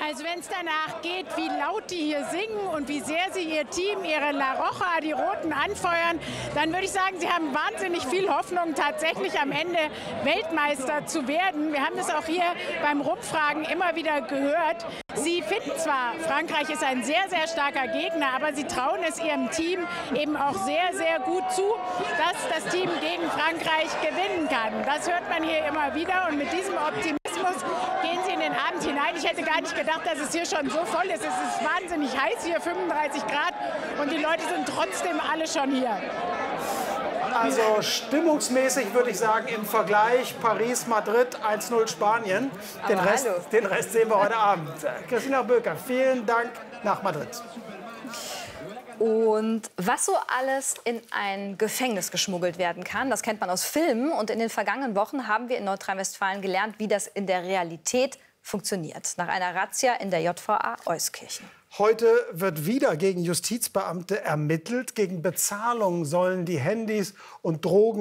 Also wenn es danach geht, wie laut die hier singen und wie sehr sie ihr Team, ihre La Roja, die Roten, anfeuern, dann würde ich sagen, sie haben wahnsinnig viel Hoffnung, tatsächlich am Ende Weltmeister zu werden. Wir haben das auch hier beim Rumfragen immer wieder gehört. Sie finden zwar, Frankreich ist ein sehr, sehr starker Gegner, aber sie trauen es ihrem Team eben auch sehr, sehr gut zu, dass das Team gegen Frankreich gewinnen kann. Das hört man hier immer wieder und mit diesem Optimismus gehen sie in den Abend hinein. Ich hätte gar nicht gedacht, dass es hier schon so voll ist. Es ist wahnsinnig heiß hier, fünfunddreißig Grad, und die Leute sind trotzdem alle schon hier. Also stimmungsmäßig würde ich sagen, im Vergleich Paris-Madrid eins null Spanien. Den Rest, den Rest sehen wir heute Abend. Christina Böker, vielen Dank nach Madrid. Und was so alles in ein Gefängnis geschmuggelt werden kann, das kennt man aus Filmen. Und in den vergangenen Wochen haben wir in Nordrhein-Westfalen gelernt, wie das in der Realität funktioniert. Nach einer Razzia in der J V A Euskirchen. Heute wird wieder gegen Justizbeamte ermittelt. Gegen Bezahlung sollen die Handys und Drogen